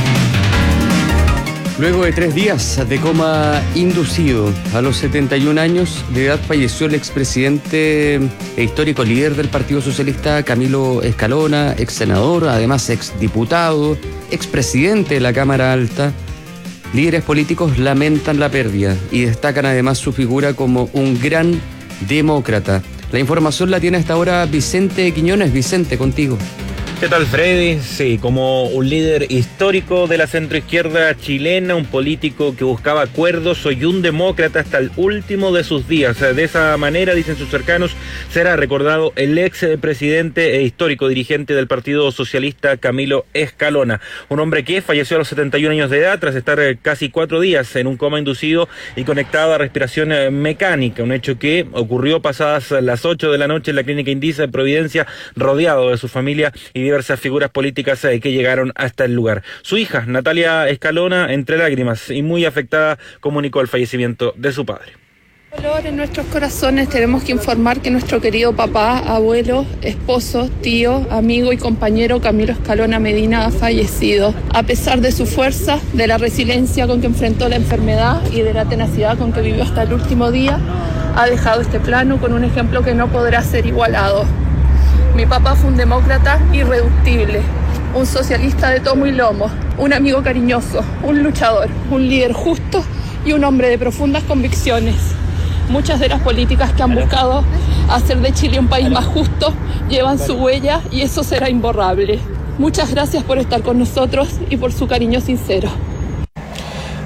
Luego de tres días de coma inducido, a los setenta y un años de edad falleció el expresidente e histórico líder del Partido Socialista, Camilo Escalona, ex senador, además ex diputado, expresidente de la Cámara Alta. Líderes políticos lamentan la pérdida y destacan además su figura como un gran demócrata. La información la tiene hasta ahora Vicente Quiñones. Vicente, contigo. ¿Qué tal, Freddy? Sí, como un líder histórico de la centroizquierda chilena, un político que buscaba acuerdos y un demócrata hasta el último de sus días. De esa manera, dicen sus cercanos, será recordado el ex presidente e histórico dirigente del Partido Socialista, Camilo Escalona. Un hombre que falleció a los setenta y un años de edad tras estar casi cuatro días en un coma inducido y conectado a respiración mecánica. Un hecho que ocurrió pasadas las ocho de la noche en la Clínica Indisa de Providencia, rodeado de su familia y diversas figuras políticas eh, que llegaron hasta el lugar. Su hija, Natalia Escalona, entre lágrimas y muy afectada, comunicó el fallecimiento de su padre. Dolor en nuestros corazones. Tenemos que informar que nuestro querido papá, abuelo, esposo, tío, amigo y compañero Camilo Escalona Medina ha fallecido. A pesar de su fuerza, de la resiliencia con que enfrentó la enfermedad y de la tenacidad con que vivió hasta el último día, ha dejado este plano con un ejemplo que no podrá ser igualado. Mi papá fue un demócrata irreductible, un socialista de tomo y lomo, un amigo cariñoso, un luchador, un líder justo y un hombre de profundas convicciones. Muchas de las políticas que han buscado hacer de Chile un país más justo llevan su huella y eso será imborrable. Muchas gracias por estar con nosotros y por su cariño sincero.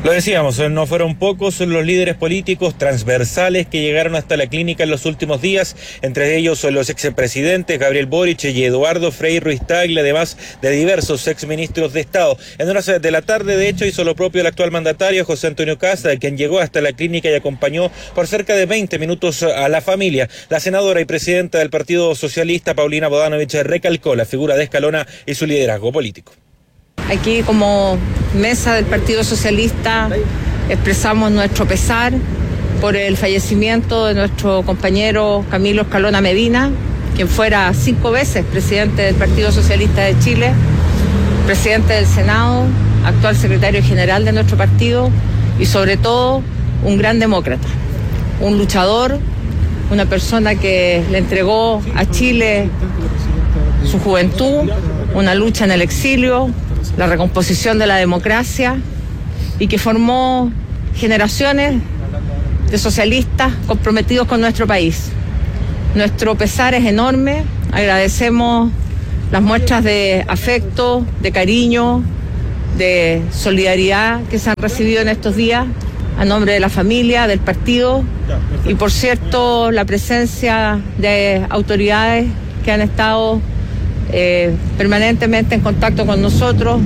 Lo decíamos, no fueron pocos los líderes políticos transversales que llegaron hasta la clínica en los últimos días, entre ellos los expresidentes Gabriel Boric y Eduardo Frei Ruiz Tagle, además de diversos exministros de Estado. En horas de la tarde, de hecho, hizo lo propio el actual mandatario José Antonio Kast, quien llegó hasta la clínica y acompañó por cerca de veinte minutos a la familia. La senadora y presidenta del Partido Socialista, Paulina Bodanovich, recalcó la figura de Escalona y su liderazgo político. Aquí como mesa del Partido Socialista expresamos nuestro pesar por el fallecimiento de nuestro compañero Camilo Escalona Medina, quien fuera cinco veces presidente del Partido Socialista de Chile, presidente del Senado, actual secretario general de nuestro partido y sobre todo un gran demócrata, un luchador, una persona que le entregó a Chile su juventud, una lucha en el exilio, la recomposición de la democracia y que formó generaciones de socialistas comprometidos con nuestro país. Nuestro pesar es enorme, agradecemos las muestras de afecto, de cariño, de solidaridad que se han recibido en estos días a nombre de la familia, del partido y por cierto la presencia de autoridades que han estado Eh, permanentemente en contacto con nosotros.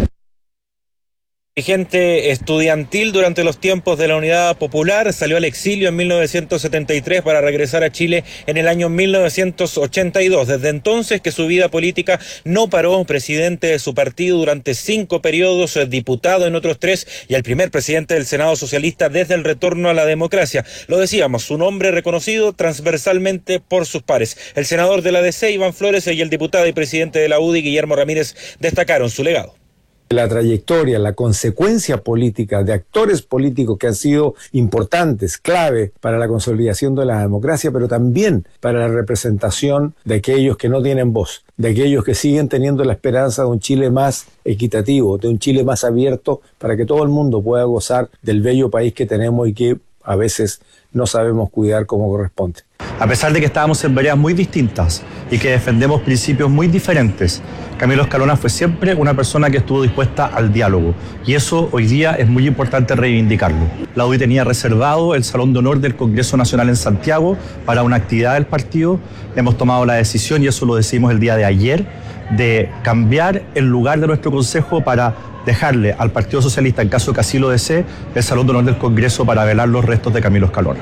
Dirigente estudiantil durante los tiempos de la Unidad Popular, salió al exilio en mil novecientos setenta y tres para regresar a Chile en el año mil novecientos ochenta y dos. Desde entonces que su vida política no paró, presidente de su partido durante cinco periodos, diputado en otros tres y el primer presidente del Senado socialista desde el retorno a la democracia. Lo decíamos, su nombre reconocido transversalmente por sus pares. El senador de la D C, Iván Flores, y el diputado y presidente de la U D I, Guillermo Ramírez, destacaron su legado. La trayectoria, la consecuencia política de actores políticos que han sido importantes, clave para la consolidación de la democracia, pero también para la representación de aquellos que no tienen voz, de aquellos que siguen teniendo la esperanza de un Chile más equitativo, de un Chile más abierto, para que todo el mundo pueda gozar del bello país que tenemos y que a veces no sabemos cuidar como corresponde. A pesar de que estábamos en veredas muy distintas y que defendemos principios muy diferentes, Camilo Escalona fue siempre una persona que estuvo dispuesta al diálogo y eso hoy día es muy importante reivindicarlo. La U D I tenía reservado el Salón de Honor del Congreso Nacional en Santiago para una actividad del partido. Hemos tomado la decisión, y eso lo decidimos el día de ayer, de cambiar el lugar de nuestro consejo para dejarle al Partido Socialista, en caso que así lo desee, el Salón de Honor del Congreso para velar los restos de Camilo Escalona.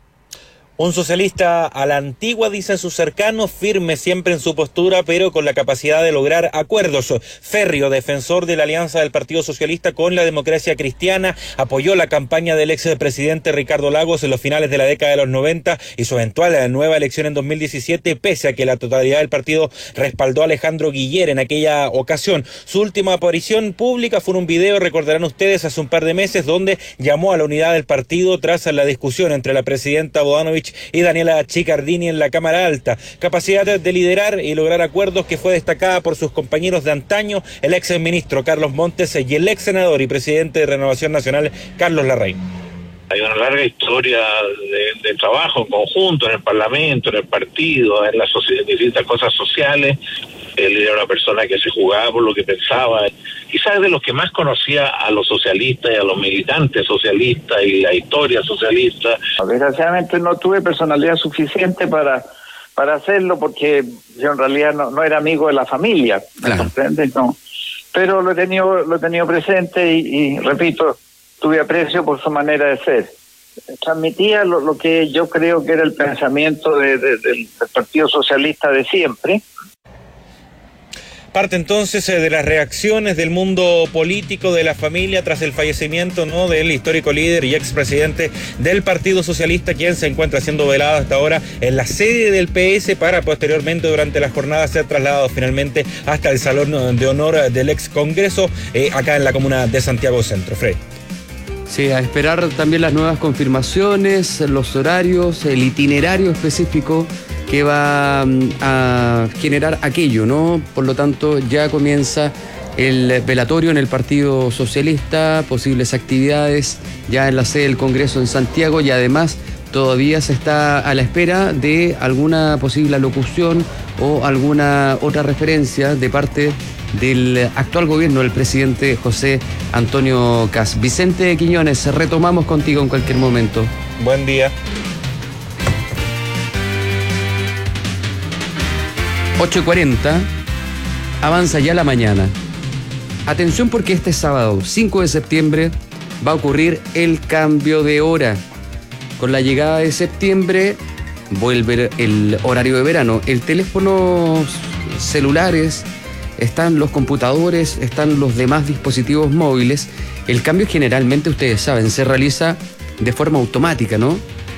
Un socialista a la antigua, dicen sus cercanos, firme siempre en su postura, pero con la capacidad de lograr acuerdos. Férreo, defensor de la alianza del Partido Socialista con la Democracia Cristiana, apoyó la campaña del expresidente Ricardo Lagos en los finales de la década de los noventa y su eventual nueva elección en dos mil diecisiete, pese a que la totalidad del partido respaldó a Alejandro Guiller en aquella ocasión. Su última aparición pública fue en un video, recordarán ustedes, hace un par de meses, donde llamó a la unidad del partido tras la discusión entre la presidenta Bodanovich y Daniela Chiccardini en la Cámara Alta. Capacidad de liderar y lograr acuerdos que fue destacada por sus compañeros de antaño, el ex ministro Carlos Montes y el ex senador y presidente de Renovación Nacional, Carlos Larraín. Hay una larga historia de, de trabajo en conjunto, en el Parlamento, en el partido, en las distintas cosas sociales. Él era una persona que se jugaba por lo que pensaba, quizás de los que más conocía a los socialistas y a los militantes socialistas y la historia socialista. Desgraciadamente no tuve personalidad suficiente para, para hacerlo, porque yo en realidad no, no era amigo de la familia, ¿me claro. comprendes? No. Pero lo he tenido, lo he tenido presente y, y repito, tuve aprecio por su manera de ser. Transmitía lo, lo que yo creo que era el pensamiento de, de, del, del Partido Socialista de siempre. Parte entonces de las reacciones del mundo político, de la familia, tras el fallecimiento, ¿no?, del histórico líder y expresidente del Partido Socialista, quien se encuentra siendo velado hasta ahora en la sede del P S para posteriormente durante la jornada ser trasladado finalmente hasta el Salón de Honor del ex Congreso, eh, acá en la comuna de Santiago Centro. Fred. Sí, a esperar también las nuevas confirmaciones, los horarios, el itinerario específico que va a generar aquello, ¿no? Por lo tanto, ya comienza el velatorio en el Partido Socialista, posibles actividades ya en la sede del Congreso en Santiago, y además todavía se está a la espera de alguna posible alocución o alguna otra referencia de parte del actual gobierno, el presidente José Antonio Kast. Vicente Quiñones, retomamos contigo en cualquier momento. Buen día. ocho y cuarenta, avanza ya la mañana. Atención porque este sábado, cinco de septiembre, va a ocurrir el cambio de hora. Con la llegada de septiembre, vuelve el horario de verano. El teléfono celulares, están los computadores, están los demás dispositivos móviles. El cambio generalmente, ustedes saben, se realiza de forma automática, ¿no?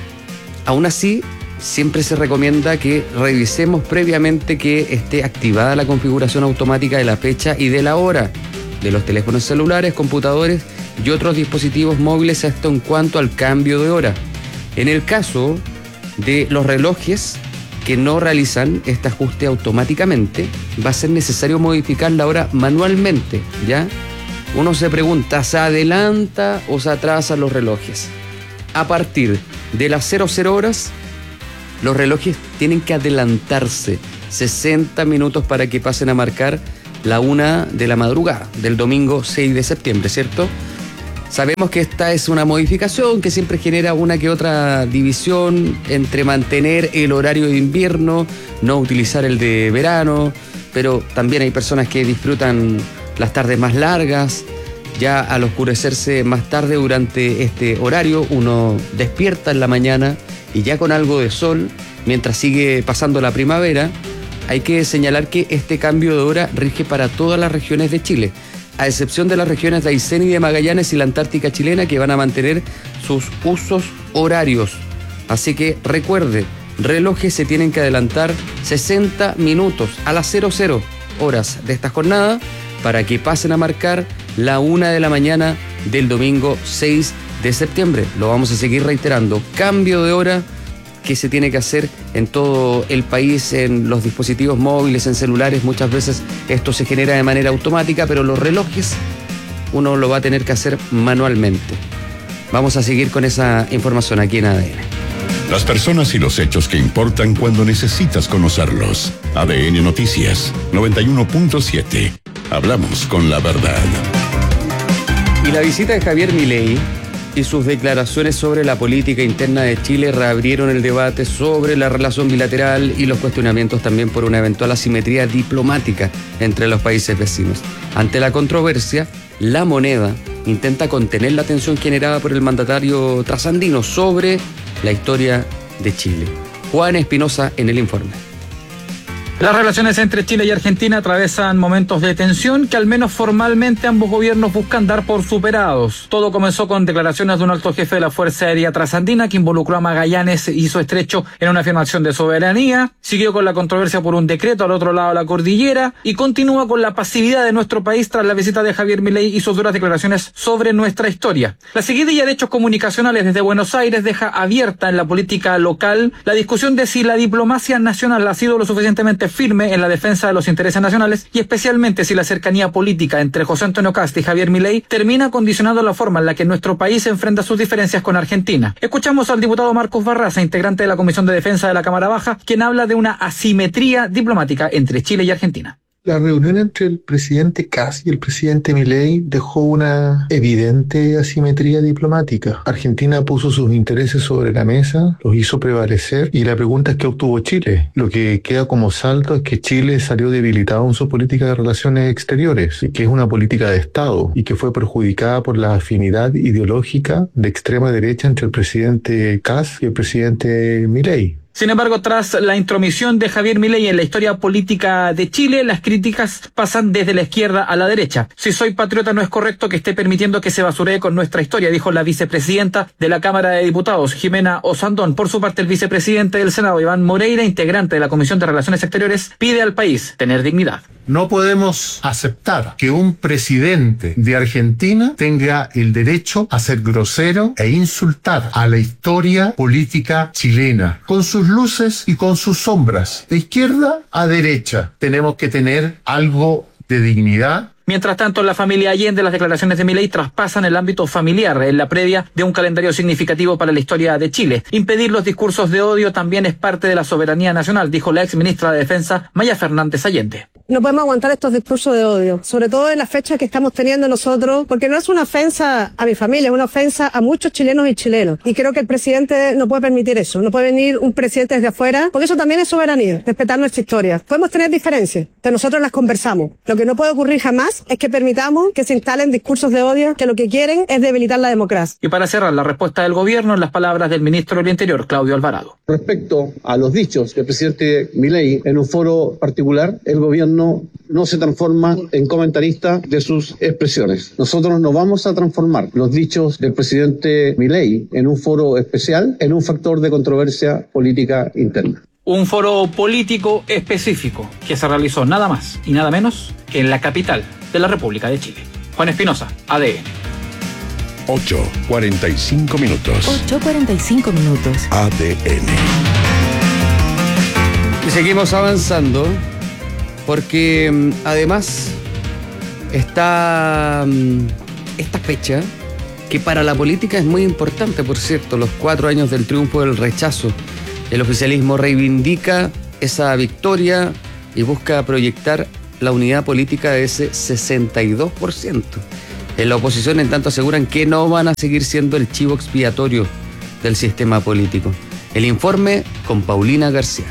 Aún así, siempre se recomienda que revisemos previamente que esté activada la configuración automática de la fecha y de la hora de los teléfonos celulares, computadores y otros dispositivos móviles, esto en cuanto al cambio de hora. En el caso de los relojes que no realizan este ajuste automáticamente, va a ser necesario modificar la hora manualmente, ¿ya? Uno se pregunta, ¿se adelanta o se atrasa los relojes? A partir de las cero cero horas, los relojes tienen que adelantarse sesenta minutos para que pasen a marcar la una de la madrugada del domingo seis de septiembre, ¿cierto? Sabemos que esta es una modificación que siempre genera una que otra división entre mantener el horario de invierno, no utilizar el de verano, pero también hay personas que disfrutan las tardes más largas. Ya al oscurecerse más tarde durante este horario, uno despierta en la mañana y ya con algo de sol, mientras sigue pasando la primavera. Hay que señalar que este cambio de hora rige para todas las regiones de Chile, a excepción de las regiones de Aysén y de Magallanes y la Antártica chilena, que van a mantener sus usos horarios. Así que recuerde, relojes se tienen que adelantar sesenta minutos a las cero cero horas de esta jornada para que pasen a marcar la una de la mañana del domingo seis de septiembre. Lo vamos a seguir reiterando. Cambio de hora que se tiene que hacer en todo el país, en los dispositivos móviles, en celulares. Muchas veces esto se genera de manera automática, pero los relojes uno lo va a tener que hacer manualmente. Vamos a seguir con esa información aquí en A D N. Las personas y los hechos que importan cuando necesitas conocerlos. A D N Noticias noventa y uno punto siete. Hablamos con la verdad. Y la visita de Javier Milei y sus declaraciones sobre la política interna de Chile reabrieron el debate sobre la relación bilateral y los cuestionamientos también por una eventual asimetría diplomática entre los países vecinos. Ante la controversia, La Moneda intenta contener la tensión generada por el mandatario trasandino sobre la historia de Chile. Juan Espinosa en el informe. Las relaciones entre Chile y Argentina atravesan momentos de tensión que al menos formalmente ambos gobiernos buscan dar por superados. Todo comenzó con declaraciones de un alto jefe de la Fuerza Aérea Trasandina que involucró a Magallanes y su estrecho en una afirmación de soberanía, siguió con la controversia por un decreto al otro lado de la cordillera y continúa con la pasividad de nuestro país tras la visita de Javier Milei y sus duras declaraciones sobre nuestra historia. La seguidilla de hechos comunicacionales desde Buenos Aires deja abierta en la política local la discusión de si la diplomacia nacional ha sido lo suficientemente firme en la defensa de los intereses nacionales y especialmente si la cercanía política entre José Antonio Kast y Javier Milei termina condicionando la forma en la que nuestro país enfrenta sus diferencias con Argentina. Escuchamos al diputado Marcos Barraza, integrante de la Comisión de Defensa de la Cámara Baja, quien habla de una asimetría diplomática entre Chile y Argentina. La reunión entre el presidente Kast y el presidente Milei dejó una evidente asimetría diplomática. Argentina puso sus intereses sobre la mesa, los hizo prevalecer y la pregunta es qué obtuvo Chile. Lo que queda como salto es que Chile salió debilitado en su política de relaciones exteriores, y que es una política de Estado y que fue perjudicada por la afinidad ideológica de extrema derecha entre el presidente Kast y el presidente Milei. Sin embargo, tras la intromisión de Javier Milei en la historia política de Chile, las críticas pasan desde la izquierda a la derecha. Si soy patriota no es correcto que esté permitiendo que se basuree con nuestra historia, dijo la vicepresidenta de la Cámara de Diputados, Jimena Osandón. Por su parte, el vicepresidente del Senado, Iván Moreira, integrante de la Comisión de Relaciones Exteriores, pide al país tener dignidad. No podemos aceptar que un presidente de Argentina tenga el derecho a ser grosero e insultar a la historia política chilena, con sus luces y con sus sombras, de izquierda a derecha. Tenemos que tener algo de dignidad. Mientras tanto, en la familia Allende, las declaraciones de Milei traspasan el ámbito familiar en la previa de un calendario significativo para la historia de Chile. Impedir los discursos de odio también es parte de la soberanía nacional, dijo la ex ministra de Defensa, Maya Fernández Allende. No podemos aguantar estos discursos de odio, sobre todo en las fechas que estamos teniendo nosotros, porque no es una ofensa a mi familia, es una ofensa a muchos chilenos y chilenos. Y creo que el presidente no puede permitir eso, no puede venir un presidente desde afuera, porque eso también es soberanía, respetar nuestra historia. Podemos tener diferencias, pero nosotros las conversamos. Lo que no puede ocurrir jamás es que permitamos que se instalen discursos de odio que lo que quieren es debilitar la democracia. Y para cerrar, la respuesta del gobierno en las palabras del ministro del Interior, Claudio Alvarado. Respecto a los dichos del presidente Milei en un foro particular, el gobierno no se transforma en comentarista de sus expresiones. Nosotros no vamos a transformar los dichos del presidente Milei en un foro especial en un factor de controversia política interna. Un foro político específico que se realizó nada más y nada menos que en la capital de la República de Chile. Juan Espinosa, A D N. ocho cuarenta y cinco minutos. ocho cuarenta y cinco minutos. A D N. Y seguimos avanzando porque además está esta fecha que para la política es muy importante, por cierto, los cuatro años del triunfo del rechazo. El oficialismo reivindica esa victoria y busca proyectar la unidad política de ese sesenta y dos por ciento. En la oposición, en tanto, aseguran que no van a seguir siendo el chivo expiatorio del sistema político. El informe con Paulina García.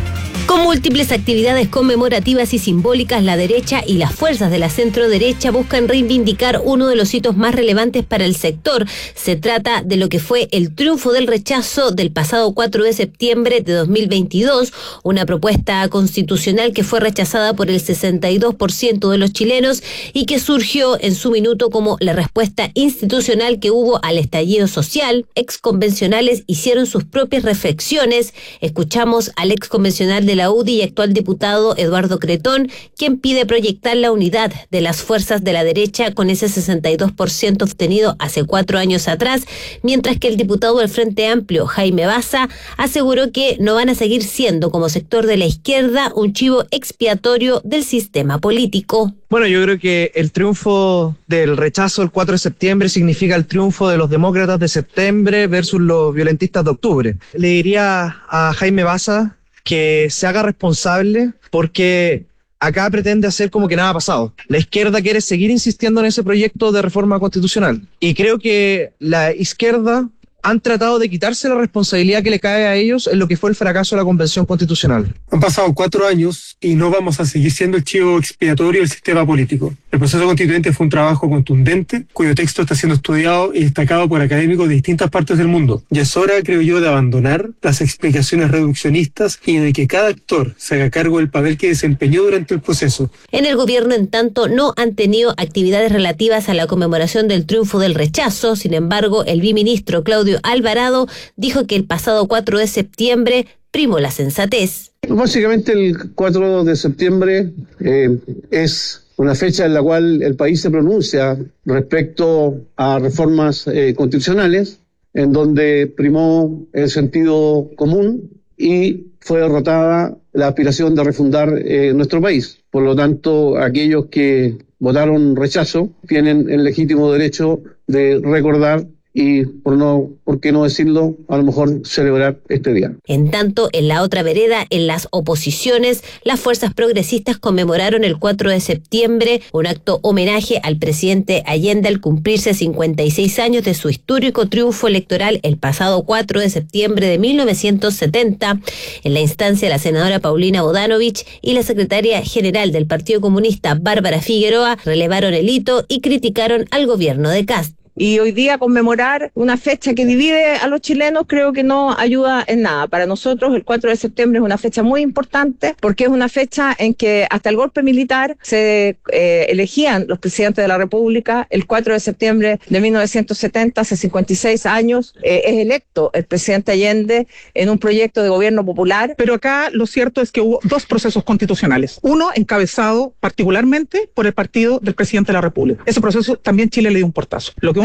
Con múltiples actividades conmemorativas y simbólicas, la derecha y las fuerzas de la centro-derecha buscan reivindicar uno de los hitos más relevantes para el sector. Se trata de lo que fue el triunfo del rechazo del pasado cuatro de septiembre de dos mil veintidós, una propuesta constitucional que fue rechazada por el sesenta y dos por ciento de los chilenos y que surgió en su minuto como la respuesta institucional que hubo al estallido social. Exconvencionales hicieron sus propias reflexiones. Escuchamos al exconvencional de la U D I y actual diputado Eduardo Cretón, quien pide proyectar la unidad de las fuerzas de la derecha con ese sesenta y dos por ciento obtenido hace cuatro años atrás, mientras que el diputado del Frente Amplio, Jaime Baza, aseguró que no van a seguir siendo, como sector de la izquierda, un chivo expiatorio del sistema político. Bueno, yo creo que el triunfo del rechazo el cuatro de septiembre significa el triunfo de los demócratas de septiembre versus los violentistas de octubre. Le diría a Jaime Baza que se haga responsable porque acá pretende hacer como que nada ha pasado. La izquierda quiere seguir insistiendo en ese proyecto de reforma constitucional. Y creo que la izquierda han tratado de quitarse la responsabilidad que le cae a ellos en lo que fue el fracaso de la Convención Constitucional. Han pasado cuatro años y no vamos a seguir siendo el chivo expiatorio del sistema político. El proceso constituyente fue un trabajo contundente, cuyo texto está siendo estudiado y destacado por académicos de distintas partes del mundo. Ya es hora, creo yo, de abandonar las explicaciones reduccionistas y de que cada actor se haga cargo del papel que desempeñó durante el proceso. En el gobierno, en tanto, no han tenido actividades relativas a la conmemoración del triunfo del rechazo. Sin embargo, el biministro Claudio Alvarado dijo que el pasado cuatro de septiembre primó la sensatez. Básicamente el cuatro de septiembre eh, es una fecha en la cual el país se pronuncia respecto a reformas eh, constitucionales, en donde primó el sentido común y fue derrotada la aspiración de refundar eh, nuestro país. Por lo tanto, aquellos que votaron rechazo tienen el legítimo derecho de recordar y, por no, por qué no decirlo, a lo mejor celebrar este día. En tanto, en la otra vereda, en las oposiciones, las fuerzas progresistas conmemoraron el cuatro de septiembre un acto homenaje al presidente Allende al cumplirse cincuenta y seis años de su histórico triunfo electoral el pasado cuatro de septiembre de mil novecientos setenta. En la instancia, la senadora Paulina Bodanovich y la secretaria general del Partido Comunista, Bárbara Figueroa, relevaron el hito y criticaron al gobierno de Kast. Y hoy día conmemorar una fecha que divide a los chilenos creo que no ayuda en nada. Para nosotros el cuatro de septiembre es una fecha muy importante porque es una fecha en que hasta el golpe militar se eh, elegían los presidentes de la República. El cuatro de septiembre de mil novecientos setenta, hace cincuenta y seis años, eh, es electo el presidente Allende en un proyecto de gobierno popular. Pero acá lo cierto es que hubo dos procesos constitucionales. Uno encabezado particularmente por el partido del presidente de la República. Ese proceso también Chile le dio un portazo. Lo que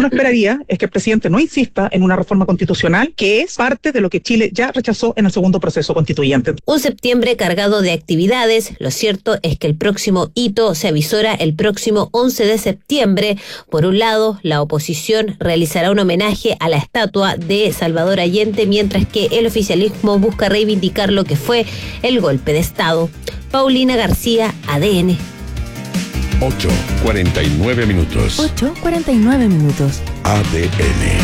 uno esperaría es que el presidente no insista en una reforma constitucional, que es parte de lo que Chile ya rechazó en el segundo proceso constituyente. Un septiembre cargado de actividades. Lo cierto es que el próximo hito se avisora el próximo once de septiembre. Por un lado, la oposición realizará un homenaje a la estatua de Salvador Allende, mientras que el oficialismo busca reivindicar lo que fue el golpe de Estado. Paulina García, A D N. ocho cuarenta y nueve minutos. ocho cuarenta y nueve minutos. A D N.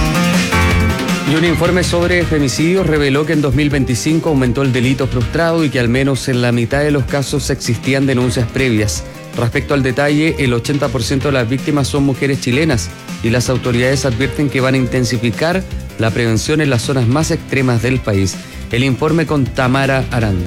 Y un informe sobre femicidios reveló que en dos mil veinticinco aumentó el delito frustrado y que al menos en la mitad de los casos existían denuncias previas. Respecto al detalle, el ochenta por ciento de las víctimas son mujeres chilenas y las autoridades advierten que van a intensificar la prevención en las zonas más extremas del país. El informe con Tamara Aranda.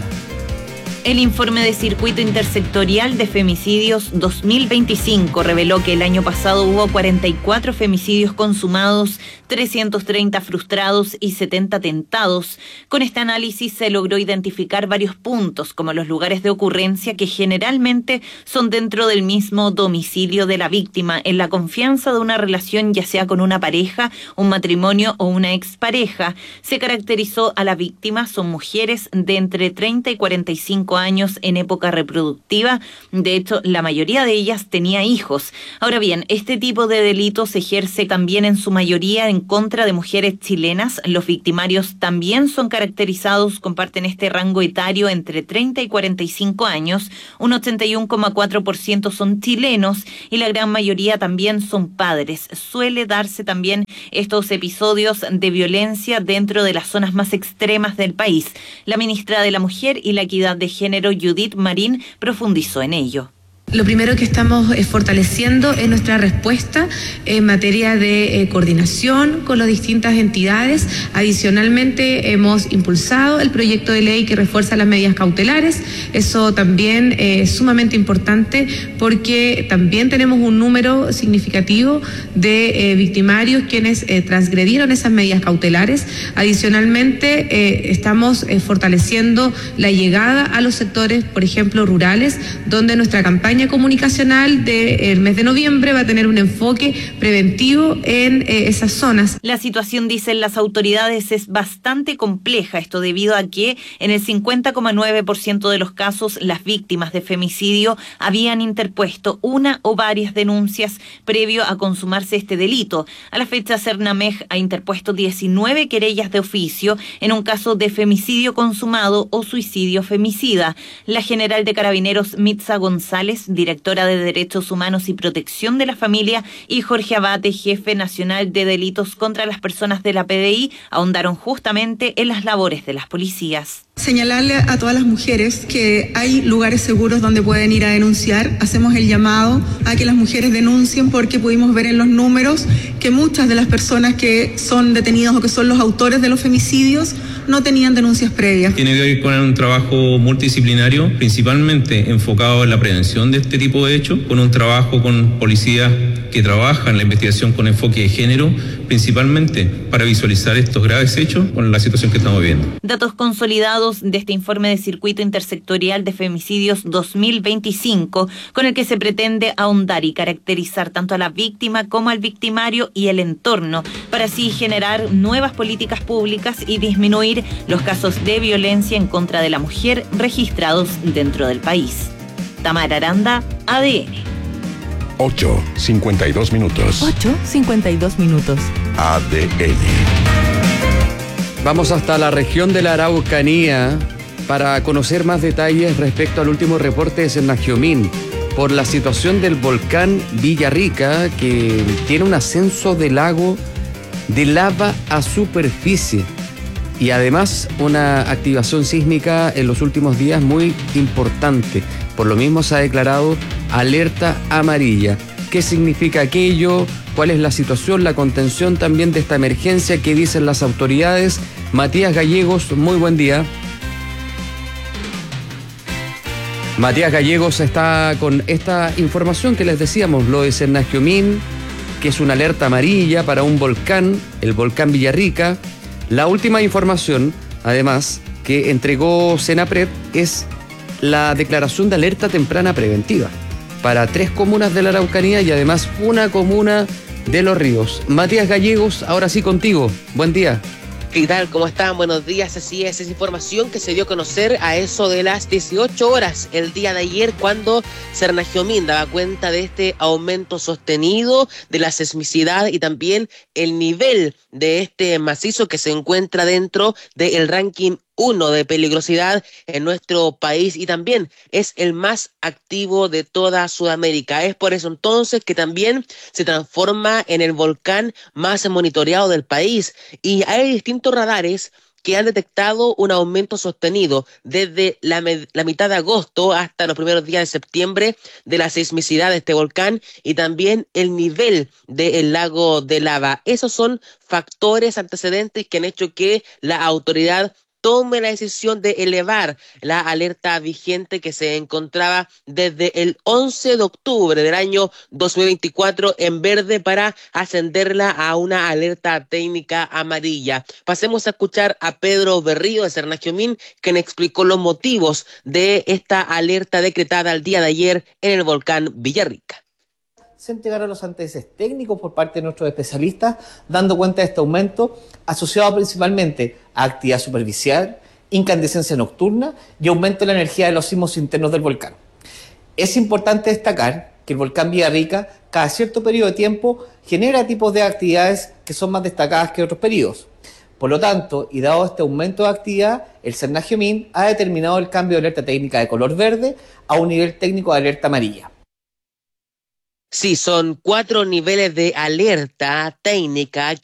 El informe de Circuito Intersectorial de Femicidios dos mil veinticinco reveló que el año pasado hubo cuarenta y cuatro femicidios consumados, trescientos treinta frustrados y setenta tentados. Con este análisis se logró identificar varios puntos, como los lugares de ocurrencia, que generalmente son dentro del mismo domicilio de la víctima, en la confianza de una relación, ya sea con una pareja, un matrimonio o una expareja. Se caracterizó a la víctima, son mujeres de entre treinta y cuarenta y cinco años en época reproductiva. De hecho, la mayoría de ellas tenía hijos. Ahora bien, este tipo de delito se ejerce también en su mayoría en contra de mujeres chilenas. Los victimarios también son caracterizados, comparten este rango etario entre treinta y cuarenta y cinco años. Un ochenta y uno coma cuatro por ciento son chilenos y la gran mayoría también son padres. Suele darse también estos episodios de violencia dentro de las zonas más extremas del país. La ministra de la Mujer y la Equidad de Género, Judith Marín, profundizó en ello. Lo primero que estamos eh, fortaleciendo es nuestra respuesta en materia de eh, coordinación con las distintas entidades. Adicionalmente, hemos impulsado el proyecto de ley que refuerza las medidas cautelares. Eso también eh, es sumamente importante porque también tenemos un número significativo de eh, victimarios quienes eh, transgredieron esas medidas cautelares. Adicionalmente, eh, estamos eh, fortaleciendo la llegada a los sectores, por ejemplo, rurales, donde nuestra campaña comunicacional del mes de noviembre va a tener un enfoque preventivo en eh, esas zonas. La situación, dicen las autoridades, es bastante compleja, esto debido a que en el cincuenta coma nueve por ciento de los casos las víctimas de femicidio habían interpuesto una o varias denuncias previo a consumarse este delito. A la fecha, Cernamej ha interpuesto diecinueve querellas de oficio en un caso de femicidio consumado o suicidio femicida. La general de Carabineros, Mitza González, directora de Derechos Humanos y Protección de la Familia, y Jorge Abate, jefe nacional de Delitos contra las Personas de la P D I, ahondaron justamente en las labores de las policías. Señalarle a todas las mujeres que hay lugares seguros donde pueden ir a denunciar. Hacemos el llamado a que las mujeres denuncien porque pudimos ver en los números que muchas de las personas que son detenidas o que son los autores de los femicidios no tenían denuncias previas. Tiene que ver con un trabajo multidisciplinario, principalmente enfocado en la prevención de este tipo de hechos, con un trabajo con policías que trabajan en la investigación con enfoque de género, principalmente para visualizar estos graves hechos con la situación que estamos viviendo. Datos consolidados de este informe de Circuito Intersectorial de Femicidios dos mil veinticinco, con el que se pretende ahondar y caracterizar tanto a la víctima como al victimario y el entorno, para así generar nuevas políticas públicas y disminuir los casos de violencia en contra de la mujer registrados dentro del país. Tamara Aranda, A D N. ocho cincuenta y dos minutos. ocho cincuenta y dos minutos. A D N. Vamos hasta la región de la Araucanía para conocer más detalles respecto al último reporte de Senajomín por la situación del volcán Villarrica, que tiene un ascenso de lago de lava a superficie y además una activación sísmica en los últimos días muy importante. Por lo mismo se ha declarado alerta amarilla. ¿Qué significa aquello? ¿Cuál es la situación, la contención también de esta emergencia? ¿Qué dicen las autoridades? Matías Gallegos, muy buen día. Matías Gallegos está con esta información que les decíamos, lo de Senajomín, que es una alerta amarilla para un volcán, el volcán Villarrica. La última información, además, que entregó Senapred es la declaración de alerta temprana preventiva para tres comunas de la Araucanía y además una comuna de los ríos. Matías Gallegos, ahora sí contigo. Buen día. ¿Qué tal? ¿Cómo están? Buenos días. Así es, es información que se dio a conocer a eso de las dieciocho horas el día de ayer, cuando Cernagiomín daba cuenta de este aumento sostenido de la sismicidad y también el nivel de este macizo que se encuentra dentro del ranking uno de peligrosidad en nuestro país y también es el más activo de toda Sudamérica. Es por eso entonces que también se transforma en el volcán más monitoreado del país y hay distintos radares que han detectado un aumento sostenido desde la, la mitad de agosto hasta los primeros días de septiembre de la sismicidad de este volcán y también el nivel del lago de lava. Esos son factores antecedentes que han hecho que la autoridad tome la decisión de elevar la alerta vigente que se encontraba desde el once de octubre del año dos mil veinticuatro en verde para ascenderla a una alerta técnica amarilla. Pasemos a escuchar a Pedro Berrío de Cernagiomín, quien explicó los motivos de esta alerta decretada el día de ayer en el volcán Villarrica. Se entregaron los antecedentes técnicos por parte de nuestros especialistas, dando cuenta de este aumento asociado principalmente a actividad superficial, incandescencia nocturna y aumento de la energía de los sismos internos del volcán. Es importante destacar que el volcán Villarrica, cada cierto periodo de tiempo, genera tipos de actividades que son más destacadas que otros periodos. Por lo tanto, y dado este aumento de actividad, el Cernagiomín ha determinado el cambio de alerta técnica de color verde a un nivel técnico de alerta amarilla. Sí, son cuatro niveles de alerta técnica